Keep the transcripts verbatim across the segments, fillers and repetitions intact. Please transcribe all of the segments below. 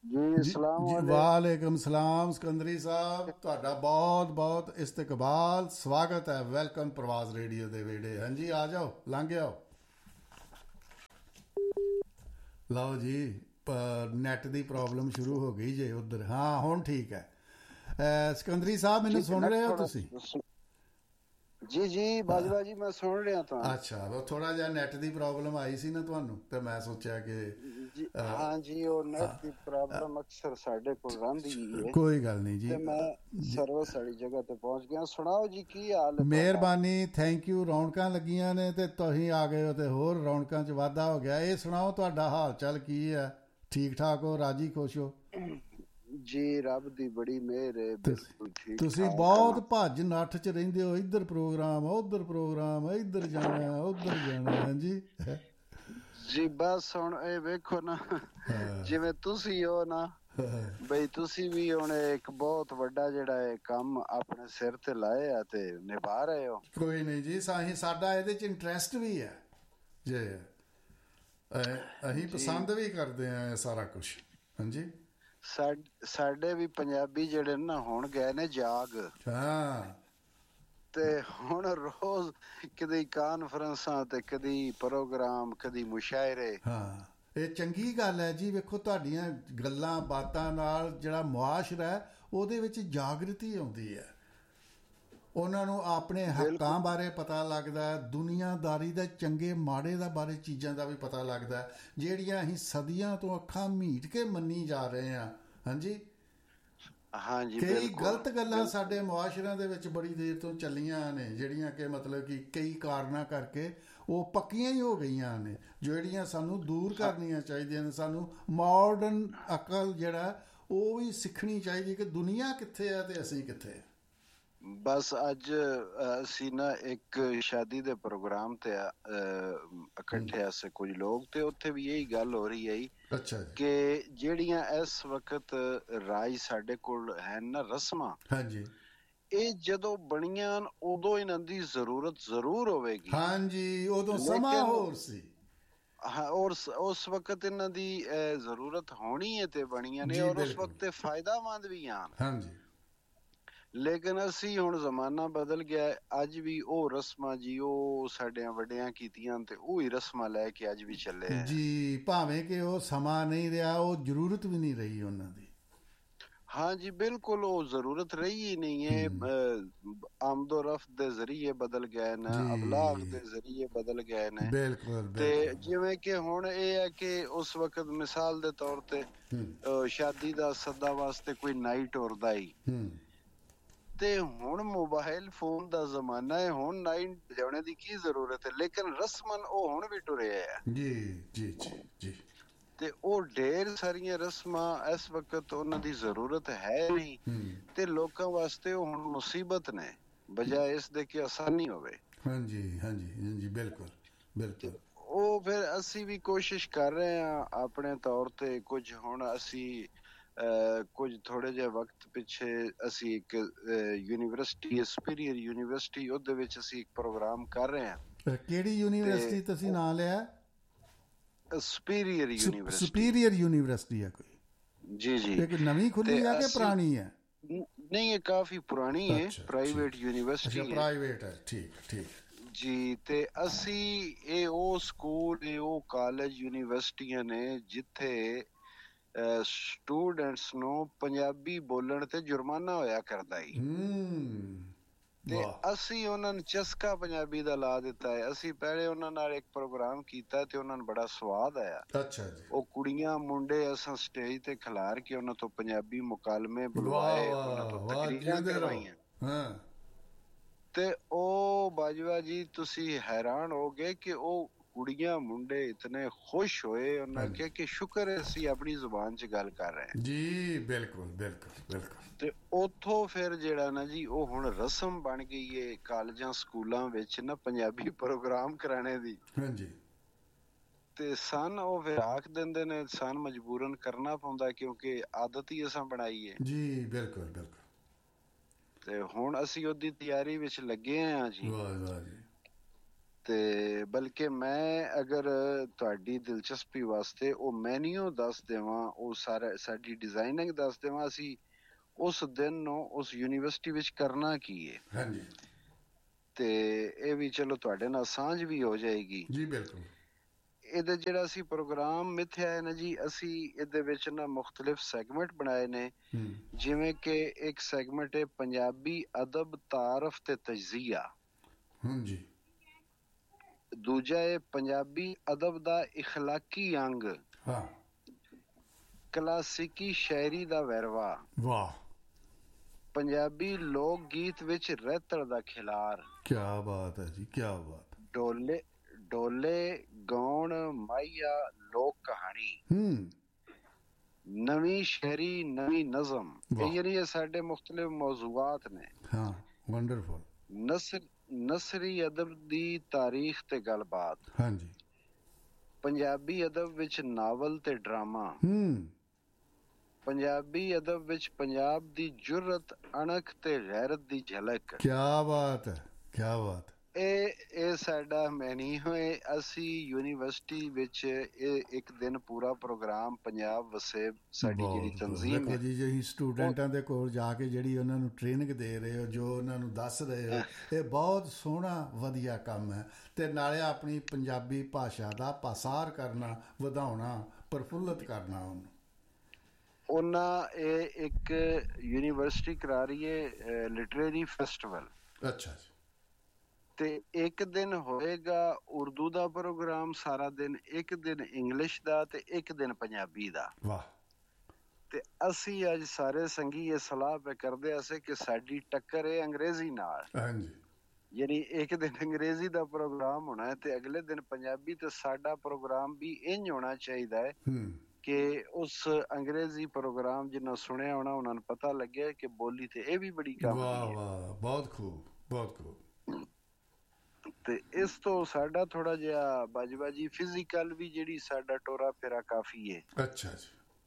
ਜੀ ਜੀ ਸਲਾਮ ਜੀ ਵਾਲੇ। ਵਾਲੇਕਮ ਸਲਾਮ ਸਿਕੰਦਰੀ ਸਾਹਿਬ, ਤੁਹਾਡਾ ਬਹੁਤ ਬਹੁਤ ਇਸਤਕਬਾਲ, ਸਵਾਗਤ ਹੈ। ਵੈਲਕਮ ਪ੍ਰਵਾਜ਼ ਰੇਡੀਓ ਦੇ ਵਿਹੜੇ। ਹਾਂਜੀ, ਆ ਜਾਓ, ਲੰਘ ਆਓ। ਲਓ ਜੀ, ਨੈਟ ਦੀ ਪ੍ਰੋਬਲਮ ਸ਼ੁਰੂ ਹੋ ਗਈ ਜੇ ਉਧਰ। ਹਾਂ, ਹੁਣ ਠੀਕ ਹੈ। ਅਹ, ਸਿਕੰਦਰੀ ਸਾਹਿਬ, ਮੈਨੂੰ ਜੀ ਸੁਣ ਨੈਟ ਰਹੇ ਹੋ ਥੋੜਾ ਤੁਸੀਂ? ਜੀ ਜੀ ਬਾਜਵਾ ਜੀ ਮੈਂ ਸੁਣ ਰਿਹਾ ਤੁਹਾਨੂੰ। ਅੱਛਾ, ਉਹ ਥੋੜਾ ਜਿਹਾ ਨੈਟ ਦੀ ਪ੍ਰੋਬਲਮ ਆਈ ਸੀ ਨਾ ਤੁਹਾਨੂੰ, ਤੇ ਮੈਂ ਸੋਚਿਆ ਕਿ ਜੀ ਅਹ, ਹਾਂ ਜੀ, ਉਹ ਨੈਟ ਅਹ, ਦੀ ਪ੍ਰੋਬਲਮ ਅਕਸਰ ਸਾਡੇ ਕੋਲ ਰਹਿੰਦੀ ਹੀ ਹੈ। ਕੋਈ ਗੱਲ ਨਹੀਂ ਤੇ ਜੀ। ਮੈਂ ਜੀ, ਸਰਵਿਸ ਵਾਲੀ ਜਗ੍ਹਾ ਤੇ ਪਹੁੰਚ ਗਿਆ। ਸੁਣਾਓ ਜੀ, ਕੀ ਹਾਲ ਹੈ ਤੁਹਾਡਾ? ਮਿਹਰਬਾਨੀ, ਥੈਂਕ ਯੂ। ਰੌਣਕਾਂ ਲੱਗੀਆਂ ਨੇ ਤੇ ਤੁਸੀਂ ਆ ਗਏ ਹੋ ਤੇ ਹੋਰ ਰੌਣਕਾਂ 'ਚ ਵਾਧਾ ਹੋ ਗਿਆ। ਇਹ ਸੁਣਾਓ, ਤੁਹਾਡਾ ਹਾਲ ਚਾਲ ਕੀ ਹੈ? ਠੀਕ ਠਾਕ ਹੋ? ਰਾਜੀ ਖੁਸ਼ ਹੋ? ਜੀ ਰੱਬ ਦੀ ਬੜੀ ਮਿਹਰ ਹੈ, ਤੁਸੀਂ ਬਿਲਕੁਲ ਠੀਕ ਤੁਸੀਂ ਠਾਕ ਬਹੁਤ ਹਾਂ। ਭੱਜ ਨੱਠ 'ਚ ਰਹਿੰਦੇ ਹੋ। ਇੱਧਰ ਪ੍ਰੋਗਰਾਮ, ਉੱਧਰ ਪ੍ਰੋਗਰਾਮ, ਇੱਧਰ ਜਾਣਾ, ਉੱਧਰ ਜਾਣਾ। ਹਾਂਜੀ। ਜੀ ਬਸ ਹੁਣ ਇਹ ਵੇਖੋ ਨਾ, ਜਿਵੇਂ ਤੁਸੀਂ ਹੋ ਨਾ ਬਈ, ਤੁਸੀਂ ਵੀ ਹੁਣ ਇੱਕ ਬਹੁਤ ਵੱਡਾ ਜਿਹੜਾ ਹੈ ਕੰਮ ਆਪਣੇ ਸਿਰ ਤੇ ਲਾਏ ਆ ਤੇ ਨਿਭਾ ਰਹੇ ਹੋ। ਕੋਈ ਨਹੀਂ ਜੀ, ਸਾਹੀਂ ਸਾਡਾ ਇਹਦੇ 'ਚ ਇੰਟਰਸਟ ਵੀ ਹੈ ਜੇ। ਅਹ, ਅਸੀਂ ਜੀ ਪਸੰਦ ਵੀ ਕਰਦੇ ਹਾਂ ਇਹ ਸਾਰਾ ਕੁਛ। ਹਾਂਜੀ। ਸਾਡ- ਸਾਡੇ ਵੀ ਪੰਜਾਬੀ ਜਿਹੜੇ ਨੇ ਨਾ ਹੁਣ ਗਏ ਨੇ ਜਾਗ। ਹਾਂ। ਤੇ ਹੁਣ ਰੋਜ਼ ਕਦੀ ਕਾਨਫਰੰਸਾਂ ਤੇ ਕਦੀ ਪ੍ਰੋਗਰਾਮ, ਕਦੀ ਮੁਸ਼ਾਇਰੇ। ਹਾਂ, ਇਹ ਚੰਗੀ ਗੱਲ ਹੈ ਜੀ। ਵੇਖੋ, ਤੁਹਾਡੀਆਂ ਗੱਲਾਂ ਬਾਤਾਂ ਨਾਲ ਜਿਹੜਾ ਮੁਆਸ਼ਰਾ ਹੈ ਉਹਦੇ ਵਿੱਚ ਜਾਗਰਤੀ ਆਉਂਦੀ ਹੈ। ਉਹਨਾਂ ਨੂੰ ਆਪਣੇ ਹੱਕਾਂ ਬਿਲਕੁਲ ਬਾਰੇ ਪਤਾ ਲੱਗਦਾ ਹੈ, ਦੁਨੀਆਦਾਰੀ ਦਾ ਚੰਗੇ ਮਾੜੇ ਦਾ ਬਾਰੇ ਚੀਜ਼ਾਂ ਦਾ ਵੀ ਪਤਾ ਲੱਗਦਾ ਹੈ, ਜਿਹੜੀਆਂ ਅਸੀਂ ਸਦੀਆਂ ਤੋਂ ਅੱਖਾਂ ਮੀਟ ਕੇ ਮੰਨੀ ਜਾ ਰਹੇ ਹਾਂ। ਹਾਂਜੀ। ਹਾਂਜੀ ਕਈ ਬਿਲਕੁਲ ਗਲਤ ਗੱਲਾਂ ਬਿਲਕੁਲ। ਸਾਡੇ ਮੁਆਸ਼ਰਿਆਂ ਦੇ ਵਿੱਚ ਬੜੀ ਦੇਰ ਤੋਂ ਚੱਲੀਆਂ ਨੇ, ਜਿਹੜੀਆਂ ਕਿ ਮਤਲਬ ਕਿ ਕਈ ਕਾਰਨਾਂ ਕਰਕੇ ਉਹ ਪੱਕੀਆਂ ਹੀ ਹੋ ਗਈਆਂ ਨੇ, ਜਿਹੜੀਆਂ ਸਾਨੂੰ ਦੂਰ ਹਾਂ ਕਰਨੀਆਂ ਚਾਹੀਦੀਆਂ ਨੇ। ਸਾਨੂੰ ਮਾਡਰਨ ਅਕਲ ਜਿਹੜਾ ਉਹ ਵੀ ਸਿੱਖਣੀ ਚਾਹੀਦੀ ਕਿ ਦੁਨੀਆ ਕਿੱਥੇ ਹੈ ਤੇ ਅਸੀਂ ਕਿੱਥੇ। ਬਸ ਅੱਜ ਅ, ਅਸੀਂ ਨਾ ਇੱਕ ਸ਼ਾਦੀ ਦੇ ਪ੍ਰੋਗਰਾਮ ਤੇ ਅ, ਹੂੰ। ਇਕੱਠੇ ਆਸੇ ਕੁਝ ਲੋਕ, ਤੇ ਉੱਥੇ ਵੀ ਇਹੀ ਗੱਲ ਹੋ ਰਹੀ ਹੈ ਅੱਛਾ ਜੀ। ਕਿ ਜਿਹੜੀਆਂ ਇਸ ਵਕਤ ਰਾਜ ਸਾਡੇ ਕੋਲ ਹੈ ਨਾ ਰਸਮਾਂ, ਹਾਂਜੀ ਇਹ ਜਦੋਂ ਬਣੀਆਂ ਉਦੋਂ ਇਹਨਾਂ ਦੀ ਜ਼ਰੂਰਤ ਜ਼ਰੂਰ ਹੋਵੇਗੀ, ਹਾਂਜੀ, ਉਦੋਂ ਸਮਾਂ ਲੇਕਿਨ ਹੋਰ ਸੀ। ਹਾਂ, ਔਰ ਸ- ਉਸ ਵਕਤ ਇਹਨਾਂ ਦੀ ਅਹ, ਜ਼ਰੂਰਤ ਹੋਣੀ ਹੈ ਤੇ ਬਣੀਆਂ ਨੇ, ਜੀ ਔਰ ਉਸ ਬਿਲਕੁਲ। ਵਕਤ ਇਹ ਫਾਇਦਾਮੰਦ ਵੀ ਹਨ। ਹਾਂਜੀ ਲੇਕਿਨ ਅਸੀਂ ਹੁਣ ਜ਼ਮਾਨਾ ਬਦਲ ਗਿਆ ਹੈ। ਅੱਜ ਵੀ ਉਹ ਰਸਮਾਂ ਜੀ, ਉਹ ਸਾਡਿਆਂ ਵੱਡਿਆਂ ਕੀਤੀਆਂ ਤੇ ਉਹ ਹੀ ਰਸਮਾਂ ਲੈ ਕੇ ਅੱਜ ਵੀ ਚੱਲੇ ਆ। ਜੀ, ਭਾਵੇਂ ਕਿ ਉਹ ਸਮਾਂ ਨਹੀਂ ਰਿਹਾ, ਉਹ ਜ਼ਰੂਰਤ ਵੀ ਨਹੀਂ ਰਹੀ ਉਹਨਾਂ ਦੀ। ਹਾਂਜੀ ਬਿਲਕੁਲ, ਉਹ ਜ਼ਰੂਰਤ ਰਹੀ ਹੀ ਨਹੀਂ ਹੈ। ਹੂੰ। ਅਹ, ਆਮਦੋ ਰਫਤ ਦੇ ਜ਼ਰੀਏ ਬਦਲ ਗਏ ਨੇ, ਅਬਲਾਗ ਜੀ ਦੇ ਜ਼ਰੀਏ ਬਦਲ ਗਏ ਨੇ। ਬਿਲਕੁਲ ਤੇ ਬਿਲਕੁਲ। ਜਿਵੇਂ ਕਿ ਹੁਣ ਇਹ ਹੈ ਕਿ ਉਸ ਵਕਤ ਮਿਸਾਲ ਦੇ ਤੌਰ ਤੇ ਹੂੰ ਅਹ, ਸ਼ਾਦੀ ਦਾ ਸੱਦਾ ਵਾਸਤੇ ਕੋਈ ਨਾਈਟ ਉਰਦਾ ਹੀ, ਹੂੰ। ਤੇ ਹੁਣ ਮੋਬਾਈਲ ਫੋਨ ਦਾ ਜ਼ਮਾਨਾ ਹੈ। ਹੁਣ ਨਾਈਟ ਜਾਣੇ ਦੀ ਕੀ ਜ਼ਰੂਰਤ ਹੈ, ਲੇਕਿਨ ਰਸਮਨ ਉਹ ਹੁਣ ਵੀ ਟੁਰੇ ਆ। ਜੀ ਜੀ ਜੀ ਜੀ। ਤੇ ਉਹ ਢੇਰ ਸਾਰੀਆਂ ਰਸਮਾਂ ਇਸ ਵਕਤ ਉਹਨਾਂ ਦੀ ਜ਼ਰੂਰਤ ਹੈ ਨਹੀਂ, ਹੂੰ। ਤੇ ਲੋਕਾਂ ਵਾਸਤੇ ਉਹ ਹੁਣ ਮੁਸੀਬਤ ਨੇ, ਬਜਾਏ ਇਸ ਦੇ ਕਿ ਆਸਾਨੀ ਹੋਵੇ। ਹਾਂਜੀ ਹਾਂਜੀ ਹਾਂਜੀ, ਬਿਲਕੁਲ ਤੇ ਬਿਲਕੁਲ। ਉਹ ਫਿਰ ਅਸੀਂ ਵੀ ਕੋਸ਼ਿਸ਼ ਕਰ ਰਹੇ ਹਾਂ ਆਪਣੇ ਤੌਰ ਤੇ। ਕੁਝ ਹੁਣ ਅਸੀਂ ਅਹ, ਕੁਝ ਥੋੜੇ ਜਿਹੇ ਵਕਤ ਪਿੱਛੇ ਅਸੀਂ ਇੱਕ ਯੂਨੀਵਰਸਿਟੀ, ਸੁਪੀਰੀਅਰ ਯੂਨੀਵਰਸਿਟੀ, ਉਹਦੇ ਵਿੱਚ ਅਸੀਂ ਇੱਕ ਪ੍ਰੋਗਰਾਮ ਕਰ ਰਹੇ ਹਾਂ। ਅਹ, ਕਿਹੜੀ ਤੇ ਯੂਨੀਵਰਸਿਟੀ ਤੁਸੀਂ ਨਾਂ ਲਿਆ? Superior university. ਸੁਪੀਰੀਅਰ ਯੂਨੀਵਰਸਿਟੀ ਹੈ ਕੋਈ? ਜੀ ਜੀ। ਇਹ ਕੋਈ ਨਵੀਂ ਤੇ ਖੁੱਲੀ ਹੈ ਕਿ ਅਸੀਂ ਪੁਰਾਣੀ ਹੈ? ਨ- ਨਹੀਂ, ਇਹ ਕਾਫੀ ਪੁਰਾਣੀ ਹੈ, ਅੱਛਾ ਪ੍ਰਾਈਵੇਟ ਠੀਕ। ਅੱਛਾ, ਯੂਨੀਵਰਸਿਟੀ ਹੈ। ਪ੍ਰਾਈਵੇਟ ਹੈ। ਠੀਕ ਠੀਕ। ਜੀ, ਤੇ ਅਸੀਂ ਇਹ ਉਹ ਸਕੂਲ, ਇਹ ਉਹ ਕਾਲਜ, ਯੂਨੀਵਰਸਿਟੀਆਂ ਨੇ ਜਿੱਥੇ ਸਟੂਡੈਂਟਸ ਨੂੰ ਪੰਜਾਬੀ ਬੋਲਣ ਤੇ ਜੁਰਮਾਨਾ ਹੋਇਆ ਕਰਦਾ ਈ। ਹੂੰ। ਤੇ ਵਾਹ। ਅਸੀਂ ਉਹਨਾਂ ਨੂੰ ਚਸਕਾ ਪੰਜਾਬੀ ਦਾ ਲਾ ਦਿੱਤਾ ਹੈ। ਅਸੀਂ ਪਹਿਲੇ ਉਹਨਾਂ ਨਾਲ ਇੱਕ ਪ੍ਰੋਗਰਾਮ ਕੀਤਾ ਤੇ ਉਹਨਾਂ ਨੂੰ ਬੜਾ ਸਵਾਦ ਆਇਆ। ਅੱਛਾ ਜੀ। ਉਹ ਕੁੜੀਆਂ ਮੁੰਡੇ ਅਸਾਂ ਸਟੇਜ ਤੇ ਖਿਲਾਰ ਕੇ ਉਹਨਾਂ ਤੋਂ ਪੰਜਾਬੀ ਮੁਕਾਲਮੇ ਵਾਹ ਬੁਲਵਾਏ, ਉਹਨਾਂ ਤੋਂ ਵਾਹ ਵਾਹ, ਤਕਰੀਰਾਂ ਜਿਉਂਦੇ ਰਹੋ। ਕਰਵਾਈਆਂ। ਹਾਂ। ਤੇ ਉਹ ਬਾਜਵਾ ਜੀ, ਤੁਸੀਂ ਹੈਰਾਨ ਹੋਗੇ ਕਿ ਉਹ ਕੁੜੀਆਂ ਮੁੰਡੇ ਇਤਨੇ ਖੁਸ਼ ਹੋਏ। ਉਹਨਾਂ ਹਾਂਜੀ ਕਿਹਾ ਕਿ ਸ਼ੁਕਰ ਹੈ ਅਸੀਂ ਆਪਣੀ ਜ਼ੁਬਾਨ 'ਚ ਗੱਲ ਕਰ ਰਹੇ ਹਾਂ। ਜੀ ਬਿਲਕੁਲ ਬਿਲਕੁਲ ਬਿਲਕੁਲ। ਤੇ ਉੱਥੋਂ ਫਿਰ ਜਿਹੜਾ ਨਾ ਜੀ, ਉਹ ਹੁਣ ਰਸਮ ਬਣ ਗਈ ਏ ਕਾਲਜਾਂ ਸਕੂਲਾਂ ਵਿੱਚ ਨਾ ਪੰਜਾਬੀ ਪ੍ਰੋਗਰਾਮ ਕਰਾਣੇ ਦੀ। ਹਾਂਜੀ ਤੇ ਸਨ ਉਹ ਫਿਰ ਆਖ ਦਿੰਦੇ ਨੇ, ਸਨ ਮਜਬੂਰਨ ਕਰਨਾ ਪਾਉਂਦਾ ਕਿਉਂਕਿ ਆਦਤ ਹੀ ਅਸਾਂ ਬਣਾਈ ਏ। ਜੀ ਬਿਲਕੁਲ ਬਿਲਕੁਲ। ਤੇ ਹੁਣ ਅਸੀਂ ਉਹਦੀ ਤਿਆਰੀ ਵਿੱਚ ਲੱਗੇ ਹਾਂ ਜੀ। ਵਾਹ ਵਾਹ ਜੀ। ਤੇ ਬਲਕਿ ਮੈਂ ਅਗਰ ਤੁਹਾਡੀ ਦਿਲਚਸਪੀ ਵਾਸਤੇ ਉਹ ਮੈਨਿਊ ਦੱਸ ਦੇਵਾਂ, ਉਹ ਸਾਰਾ ਸਾਡੀ ਡਿਜ਼ਾਈਨਿੰਗ ਦੱਸ ਦੇਵਾਂ, ਅਸੀਂ ਉਸ ਦਿਨ ਨੂੰ ਉਸ ਯੂਨੀਵਰਸਿਟੀ ਵਿੱਚ ਕਰਨਾ ਕੀ ਹੈ। ਹਾਂਜੀ। ਤੇ ਇਹ ਵੀ ਚਲੋ ਤੁਹਾਡੇ ਨਾਲ ਸਾਂਝ ਵੀ ਹੋ ਜਾਏਗੀ ਜੀ। ਬਿਲਕੁਲ। ਇਹਦੇ ਜਿਹੜਾ ਅਸੀਂ ਪ੍ਰੋਗਰਾਮ ਮਿਥਿਆ ਹੈ ਨਾ ਜੀ, ਅਸੀਂ ਇਹਦੇ ਵਿੱਚ ਨਾ ਮੁਖਤਲਿਫ ਸੈਗਮੈਂਟ ਬਣਾਏ ਨੇ। ਜਿਵੇਂ ਕਿ ਇੱਕ ਸੈਗਮੈਂਟ ਹੈ ਪੰਜਾਬੀ ਅਦਬ ਤਾਰਫ ਤੇ ਤਜਜ਼ੀਆ। ਹਾਂਜੀ। ਦੂਜਾ ਹੈ ਪੰਜਾਬੀ ਅਦਬ ਦਾ ਇਖਲਾਕੀ ਅੰਗ। ਹਾਂ। ਕਲਾਸਿਕੀ ਸ਼ਾਇਰੀ ਦਾ ਵੈਰਵਾ। ਵਾਹ। ਪੰਜਾਬੀ ਪੰਜਾਬੀ ਲੋਕ ਗੀਤ ਵਿੱਚ ਰਹਿਤੜ ਦਾ ਖਿਲਾਰ। ਕੀ ਬਾਤ ਹੈ ਜੀ, ਕੀ ਬਾਤ। ਡੋਲੇ ਡੋਲੇ ਗਾਉਣ ਮਾਹੀਆ ਲੋਕ ਕਹਾਣੀ। ਹੂੰ। ਨਵੀਂ ਸ਼ਾਇਰੀ, ਨਵੀਂ ਨਜ਼ਮ। ਵਾਹ। ਇਹ ਯਾਨੀ ਇਹ ਸਾਡੇ ਮੁਖਤਲਿਫ ਮੌਜ਼ੂਆਤ ਨੇ। ਹਾਂ। ਵੰਡਰਫੁਲ। ਨਸਰ ਨਸਰੀ ਅਦਬ ਦੀ ਤਾਰੀਖ ਤੇ ਗੱਲਬਾਤ। ਹਾਂਜੀ। ਪੰਜਾਬੀ ਅਦਬ ਵਿੱਚ ਨਾਵਲ ਤੇ ਡਰਾਮਾ। ਹੂੰ। ਪੰਜਾਬੀ ਅਦਬ ਵਿੱਚ ਪੰਜਾਬ ਦੀ ਜੁਰਤ, ਅਣਖ ਤੇ ਗੈਰਤ ਦੀ ਝਲਕ। ਕੀ ਬਾਤ ਹੈ, ਕੀ ਬਾਤ। ਇਹ ਇਹ ਸਾਡਾ ਮੈਨੀ ਹੋਏ। ਅਸੀਂ ਯੂਨੀਵਰਸਿਟੀ ਵਿੱਚ ਇਹ ਇੱਕ ਦਿਨ ਪੂਰਾ ਪ੍ਰੋਗਰਾਮ ਪੰਜਾਬ ਵਸੇਬ ਸਾਡੀ ਜਿਹੜੀ ਤਨਜ਼ੀਮ ਹੈ ਜੀ, ਜਿਹੜੀ ਸਟੂਡੈਂਟਾਂ ਦੇ ਕੋਲ ਜਾ ਕੇ ਜਿਹੜੀ ਉਹਨਾਂ ਨੂੰ ਟ੍ਰੇਨਿੰਗ ਦੇ ਰਹੇ ਹੋ, ਜੋ ਉਹਨਾਂ ਨੂੰ ਦੱਸ ਰਹੇ ਹੋ, ਇਹ ਬਹੁਤ ਸੋਹਣਾ ਵਧੀਆ ਕੰਮ ਹੈ। ਤੇ ਨਾਲੇ ਆਪਣੀ ਪੰਜਾਬੀ ਭਾਸ਼ਾ ਦਾ ਪਾਸਾਰ ਕਰਨਾ, ਵਧਾਉਣਾ, ਪ੍ਰਫੁੱਲਤ ਕਰਨਾ ਉਹਨੂੰ। ਉਹਨਾਂ ਇਹ ਇੱਕ ਯੂਨੀਵਰਸਿਟੀ ਕਰਾ ਰਹੀ ਹੈ ਲਿਟਰੇਰੀ ਫੈਸਟੀਵਲ। ਅੱਛਾ ਜੀ। ਤੇ ਇੱਕ ਦਿਨ ਹੋਏਗਾ ਉਰਦੂ ਦਾ ਪ੍ਰੋਗਰਾਮ ਸਾਰਾ ਦਿਨ, ਇੱਕ ਦਿਨ ਇੰਗਲਿਸ਼ ਦਾ ਤੇ ਇੱਕ ਦਿਨ ਪੰਜਾਬੀ ਦਾ। ਵਾਹ। ਤੇ ਅਸੀਂ ਅੱਜ ਸਾਰੇ ਸੰਗੀ ਇਹ ਸਲਾਹ ਪੇ ਕਰਦੇ ਅਸੀਂ ਕਿ ਸਾਡੀ ਟੱਕਰ ਹੈ ਅੰਗਰੇਜ਼ੀ ਨਾਲ। ਹਾਂਜੀ। ਯਾਨੀ ਇੱਕ ਦਿਨ ਅੰਗਰੇਜ਼ੀ ਦਾ ਪ੍ਰੋਗਰਾਮ ਹੋਣਾ ਹੈ ਤੇ ਅਗਲੇ ਦਿਨ ਪੰਜਾਬੀ। ਤੇ ਸਾਡਾ ਪ੍ਰੋਗਰਾਮ ਵੀ ਇੰਜ ਹੋਣਾ ਚਾਹੀਦਾ ਹੈ ਕਿ ਉਸ ਅੰਗਰੇਜ਼ੀ ਪ੍ਰੋਗਰਾਮ ਜਿਹਨਾਂ ਸੁਣਿਆ ਹੋਣਾ ਉਹਨਾਂ ਨੂੰ ਪਤਾ ਲੱਗਿਆ ਕਿ ਬੋਲੀ ਤੇ ਇਹ ਵੀ ਬੜੀ ਕੰਮ ਹੈ। ਵਾਹ ਵਾਹ, ਬਹੁਤ ਖੂਬ, ਬਹੁਤ ਖੂਬ। ਤੇ ਇਸ ਤੋਂ ਸਾਡਾ ਥੋੜਾ ਜਿਹਾ ਬਾਜਬਾਜੀ ਫਿਜ਼ੀਕਲ ਵੀ ਜਿਹੜੀ ਸਾਡਾ ਟੋਰਾ ਫੇਰਾ ਕਾਫੀ ਹੈ। ਅੱਛਾ ਜੀ।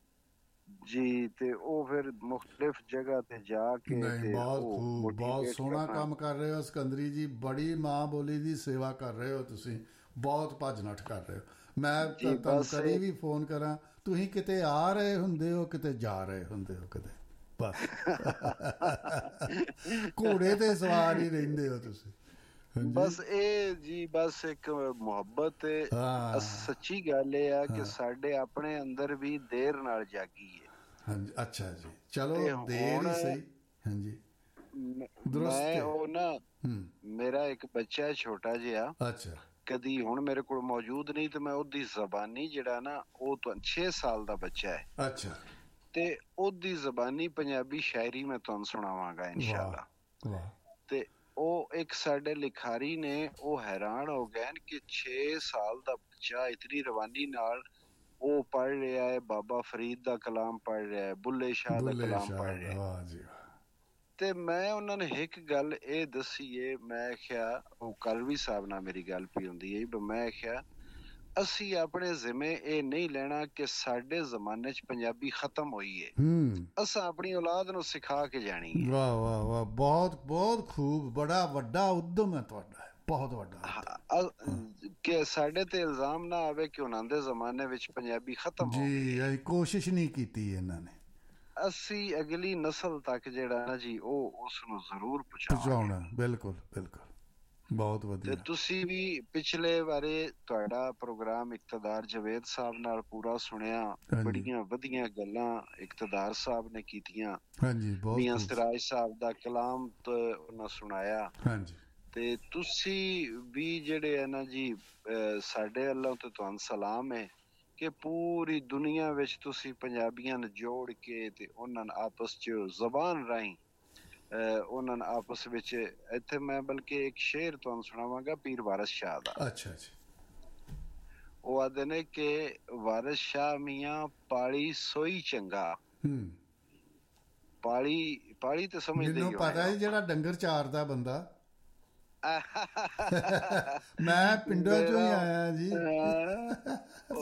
ਜੀ। ਤੇ ਉਹ ਫਿਰ ਮੁਖਤਲਿਫ ਜਗ੍ਹਾ ਤੇ ਜਾ ਕੇ ਨਹੀਂ, ਬਹੁਤ ਖੂਬ, ਬਹੁਤ ਸੋਹਣਾ ਕੰਮ ਕਰ ਰਹੇ ਹੋ ਸਿਕੰਦਰੀ ਜੀ। ਬੜੀ ਮਾਂ ਬੋਲੀ ਦੀ ਸੇਵਾ ਕਰ ਰਹੇ ਹੋ ਤੁਸੀਂ, ਬਹੁਤ ਭੱਜ ਨੱਠ ਕਰ ਰਹੇ ਹੋ। ਮੈਂ ਤੁਹਾਨੂੰ ਕਦੀ ਵੀ ਫੋਨ ਕਰਾਂ, ਤੁਸੀਂ ਕਿਤੇ ਆ ਰਹੇ ਹੁੰਦੇ ਹੋ, ਕਿਤੇ ਜਾ ਰਹੇ ਹੁੰਦੇ ਹੋ, ਕਿਤੇ ਬਸ ਘੋੜੇ ਤੇ ਸਵਾਰ ਹੀ ਰਹਿੰਦੇ ਹੋ ਤੁਸੀਂ। ਬਸ ਇਹ ਜੀ ਬਸ ਇੱਕ ਮੁਹੱਬਤ ਸੱਚੀ ਗੱਲ ਇਹ ਆ ਕਿ ਸਾਡੇ ਆਪਣੇ ਅੰਦਰ ਵੀ ਦੇਰ ਨਾਲ ਜਾਗੀ ਹੈ। ਹਾਂਜੀ। ਅੱਛਾ ਜੀ। ਚਲੋ ਦੇਰ ਹੀ ਸਹੀ। ਹਾਂਜੀ। ਮੈਂ ਉਹ ਨਾ ਮੇਰਾ ਇੱਕ ਬੱਚਾ ਛੋਟਾ ਜਿਹਾ। ਅੱਛਾ। ਕਦੀ ਹੁਣ ਮੇਰੇ ਕੋਲ ਮੌਜੂਦ ਨਹੀਂ ਤੇ ਮੈਂ ਉਹਦੀ ਜ਼ਬਾਨੀ ਜਿਹੜਾ ਨਾ, ਉਹ ਤਾਂ ਛੇ ਸਾਲ ਦਾ ਬੱਚਾ ਹੈ। ਅੱਛਾ। ਤੇ ਉਹਦੀ ਜ਼ਬਾਨੀ ਪੰਜਾਬੀ ਸ਼ਾਇਰੀ ਮੈਂ ਤੁਹਾਨੂੰ ਸੁਣਾਵਾਂਗਾ ਇਨਸ਼ਾਅੱਲਾ। ਵਾਹ। ਤੇ ਉਹ ਇੱਕ ਸਾਡੇ ਲਿਖਾਰੀ ਨੇ ਉਹ ਹੈਰਾਨ ਹੋ ਗਏ ਕਿ ਛੇ ਸਾਲ ਦਾ ਬੱਚਾ ਇਤਨੀ ਰਵਾਨੀ ਨਾਲ ਉਹ ਪੜ੍ਹ ਰਿਹਾ ਹੈ, ਬਾਬਾ ਫਰੀਦ ਦਾ ਕਲਾਮ ਪੜ੍ਹ ਰਿਹਾ ਹੈ, ਬੁੱਲੇ ਸ਼ਾਹ ਦਾ ਕਲਾਮ ਪੜ੍ਹ ਰਿਹਾ ਹੈ। ਵਾਹ ਜੀ। ਤੇ ਮੈਂ ਉਹਨਾਂ ਨੇ ਇੱਕ ਗੱਲ ਇਹ ਦੱਸੀ ਏ, ਮੈਂ ਕਿਹਾ ਉਹ ਕਲਵੀ ਸਾਹਿਬ ਨਾਲ ਮੇਰੀ ਗੱਲ ਪਈ ਹੁੰਦੀ ਹੈ, ਮੈਂ ਕਿਹਾ ਅਸੀਂ ਆਪਣੇ ਜ਼ਿੰਮੇ ਇਹ ਨਹੀਂ ਲੈਣਾ ਕਿ ਸਾਡੇ ਜ਼ਮਾਨੇ 'ਚ ਪੰਜਾਬੀ ਖਤਮ ਹੋਈ ਏ। ਅਸਾਂ ਆਪਣੀ ਔਲਾਦ ਨੂੰ ਸਿਖਾ ਕੇ ਜਾਣੀ ਹੈ। ਵਾਹ ਵਾਹ ਵਾਹ, ਬਹੁਤ ਬਹੁਤ ਖੂਬ। ਬੜਾ ਵੱਡਾ ਉਦਮ ਹੈ ਤੁਹਾਡਾ, ਬਹੁਤ ਵੱਡਾ। ਕਿ ਸਾਡੇ ਤੇ ਇਲਜ਼ਾਮ ਨਾ ਆਵੇ ਕਿ ਉਹਨਾਂ ਦੇ ਜ਼ਮਾਨੇ ਵਿੱਚ ਪੰਜਾਬੀ ਖਤਮ ਹੋ ਗਈ। ਜੀ, ਇਹ ਕੋਸ਼ਿਸ਼ ਨਹੀਂ ਕੀਤੀ ਇਹਨਾਂ ਨੇ। ਅਸੀਂ ਅਗਲੀ ਨਸਲ ਤੱਕ ਜਿਹੜਾ ਨਾ ਜੀ ਉਹ ਉਸ ਨੂੰ ਜ਼ਰੂਰ ਪਹੁੰਚਾਉਣਾ। ਬਿਲਕੁਲ ਬਿਲਕੁਲ, ਬਹੁਤ ਵਧੀਆ। ਤੇ ਤੁਸੀਂ ਵੀ ਪਿਛਲੇ ਬਾਰੇ ਤੁਹਾਡਾ ਪ੍ਰੋਗਰਾਮ ਇਕਤਦਾਰ ਜਵੇਦ ਸਾਹਿਬ ਨਾਲ ਪੂਰਾ ਸੁਣਿਆ, ਬੜੀਆਂ ਵਧੀਆ ਗੱਲਾਂ ਇਕਤਦਾਰ ਸਾਹਿਬ ਨੇ ਕੀਤੀਆਂ। ਹਾਂਜੀ, ਬਹੁਤ। ਮੀਆਂ ਸਿਰਾਜ ਸਾਹਿਬ ਦਾ ਕਲਾਮ ਉਹਨਾਂ ਸੁਣਾਇਆ। ਹਾਂਜੀ। ਤੇ ਤੁਸੀਂ ਵੀ ਜਿਹੜੇ ਹੈ ਨਾ ਜੀ, ਸਾਡੇ ਵੱਲੋਂ ਤੇ ਤੁਹਾਨੂੰ ਸਲਾਮ ਹੈ ਕਿ ਪੂਰੀ ਦੁਨੀਆ ਵਿੱਚ ਤੁਸੀਂ ਪੰਜਾਬੀਆਂ ਨੂੰ ਜੋੜ ਕੇ ਤੇ ਉਹਨਾਂ ਨੂੰ ਆਪਸ 'ਚ ਜ਼ਬਾਨ ਰਾਹੀਂ ਉਹਨਾਂ ਨੂੰ ਆਪਸ ਵਿੱਚ। ਇੱਥੇ ਮੈਂ ਬਲਕਿ ਇੱਕ ਸ਼ੇਰ ਤੁਹਾਨੂੰ ਸੁਣਾਵਾਂਗਾ ਪੀਰ ਵਾਰਿਸ ਸ਼ਾਹ ਦਾ। ਅੱਛਾ ਜੀ। ਉਹ ਆਖਦੇ ਨੇ ਕਿ ਵਾਰਿਸ ਸ਼ਾਹ ਮੀਆਂ ਪਾਲੀ ਸੋਈ ਚੰਗਾ। ਪਾਲੀ ਪਾਲੀ ਤੇ ਸਮਝਦੇ ਹੀ ਹੋ। ਮੈਨੂੰ ਪਤਾ ਹੈ ਜਿਹੜਾ ਡੰਗਰ ਚਾਰਦਾ ਬੰਦਾ। ਮੈਂ ਪਿੰਡਾਂ ਚੋਂ ਹੀ ਆਇਆ ਜੀ।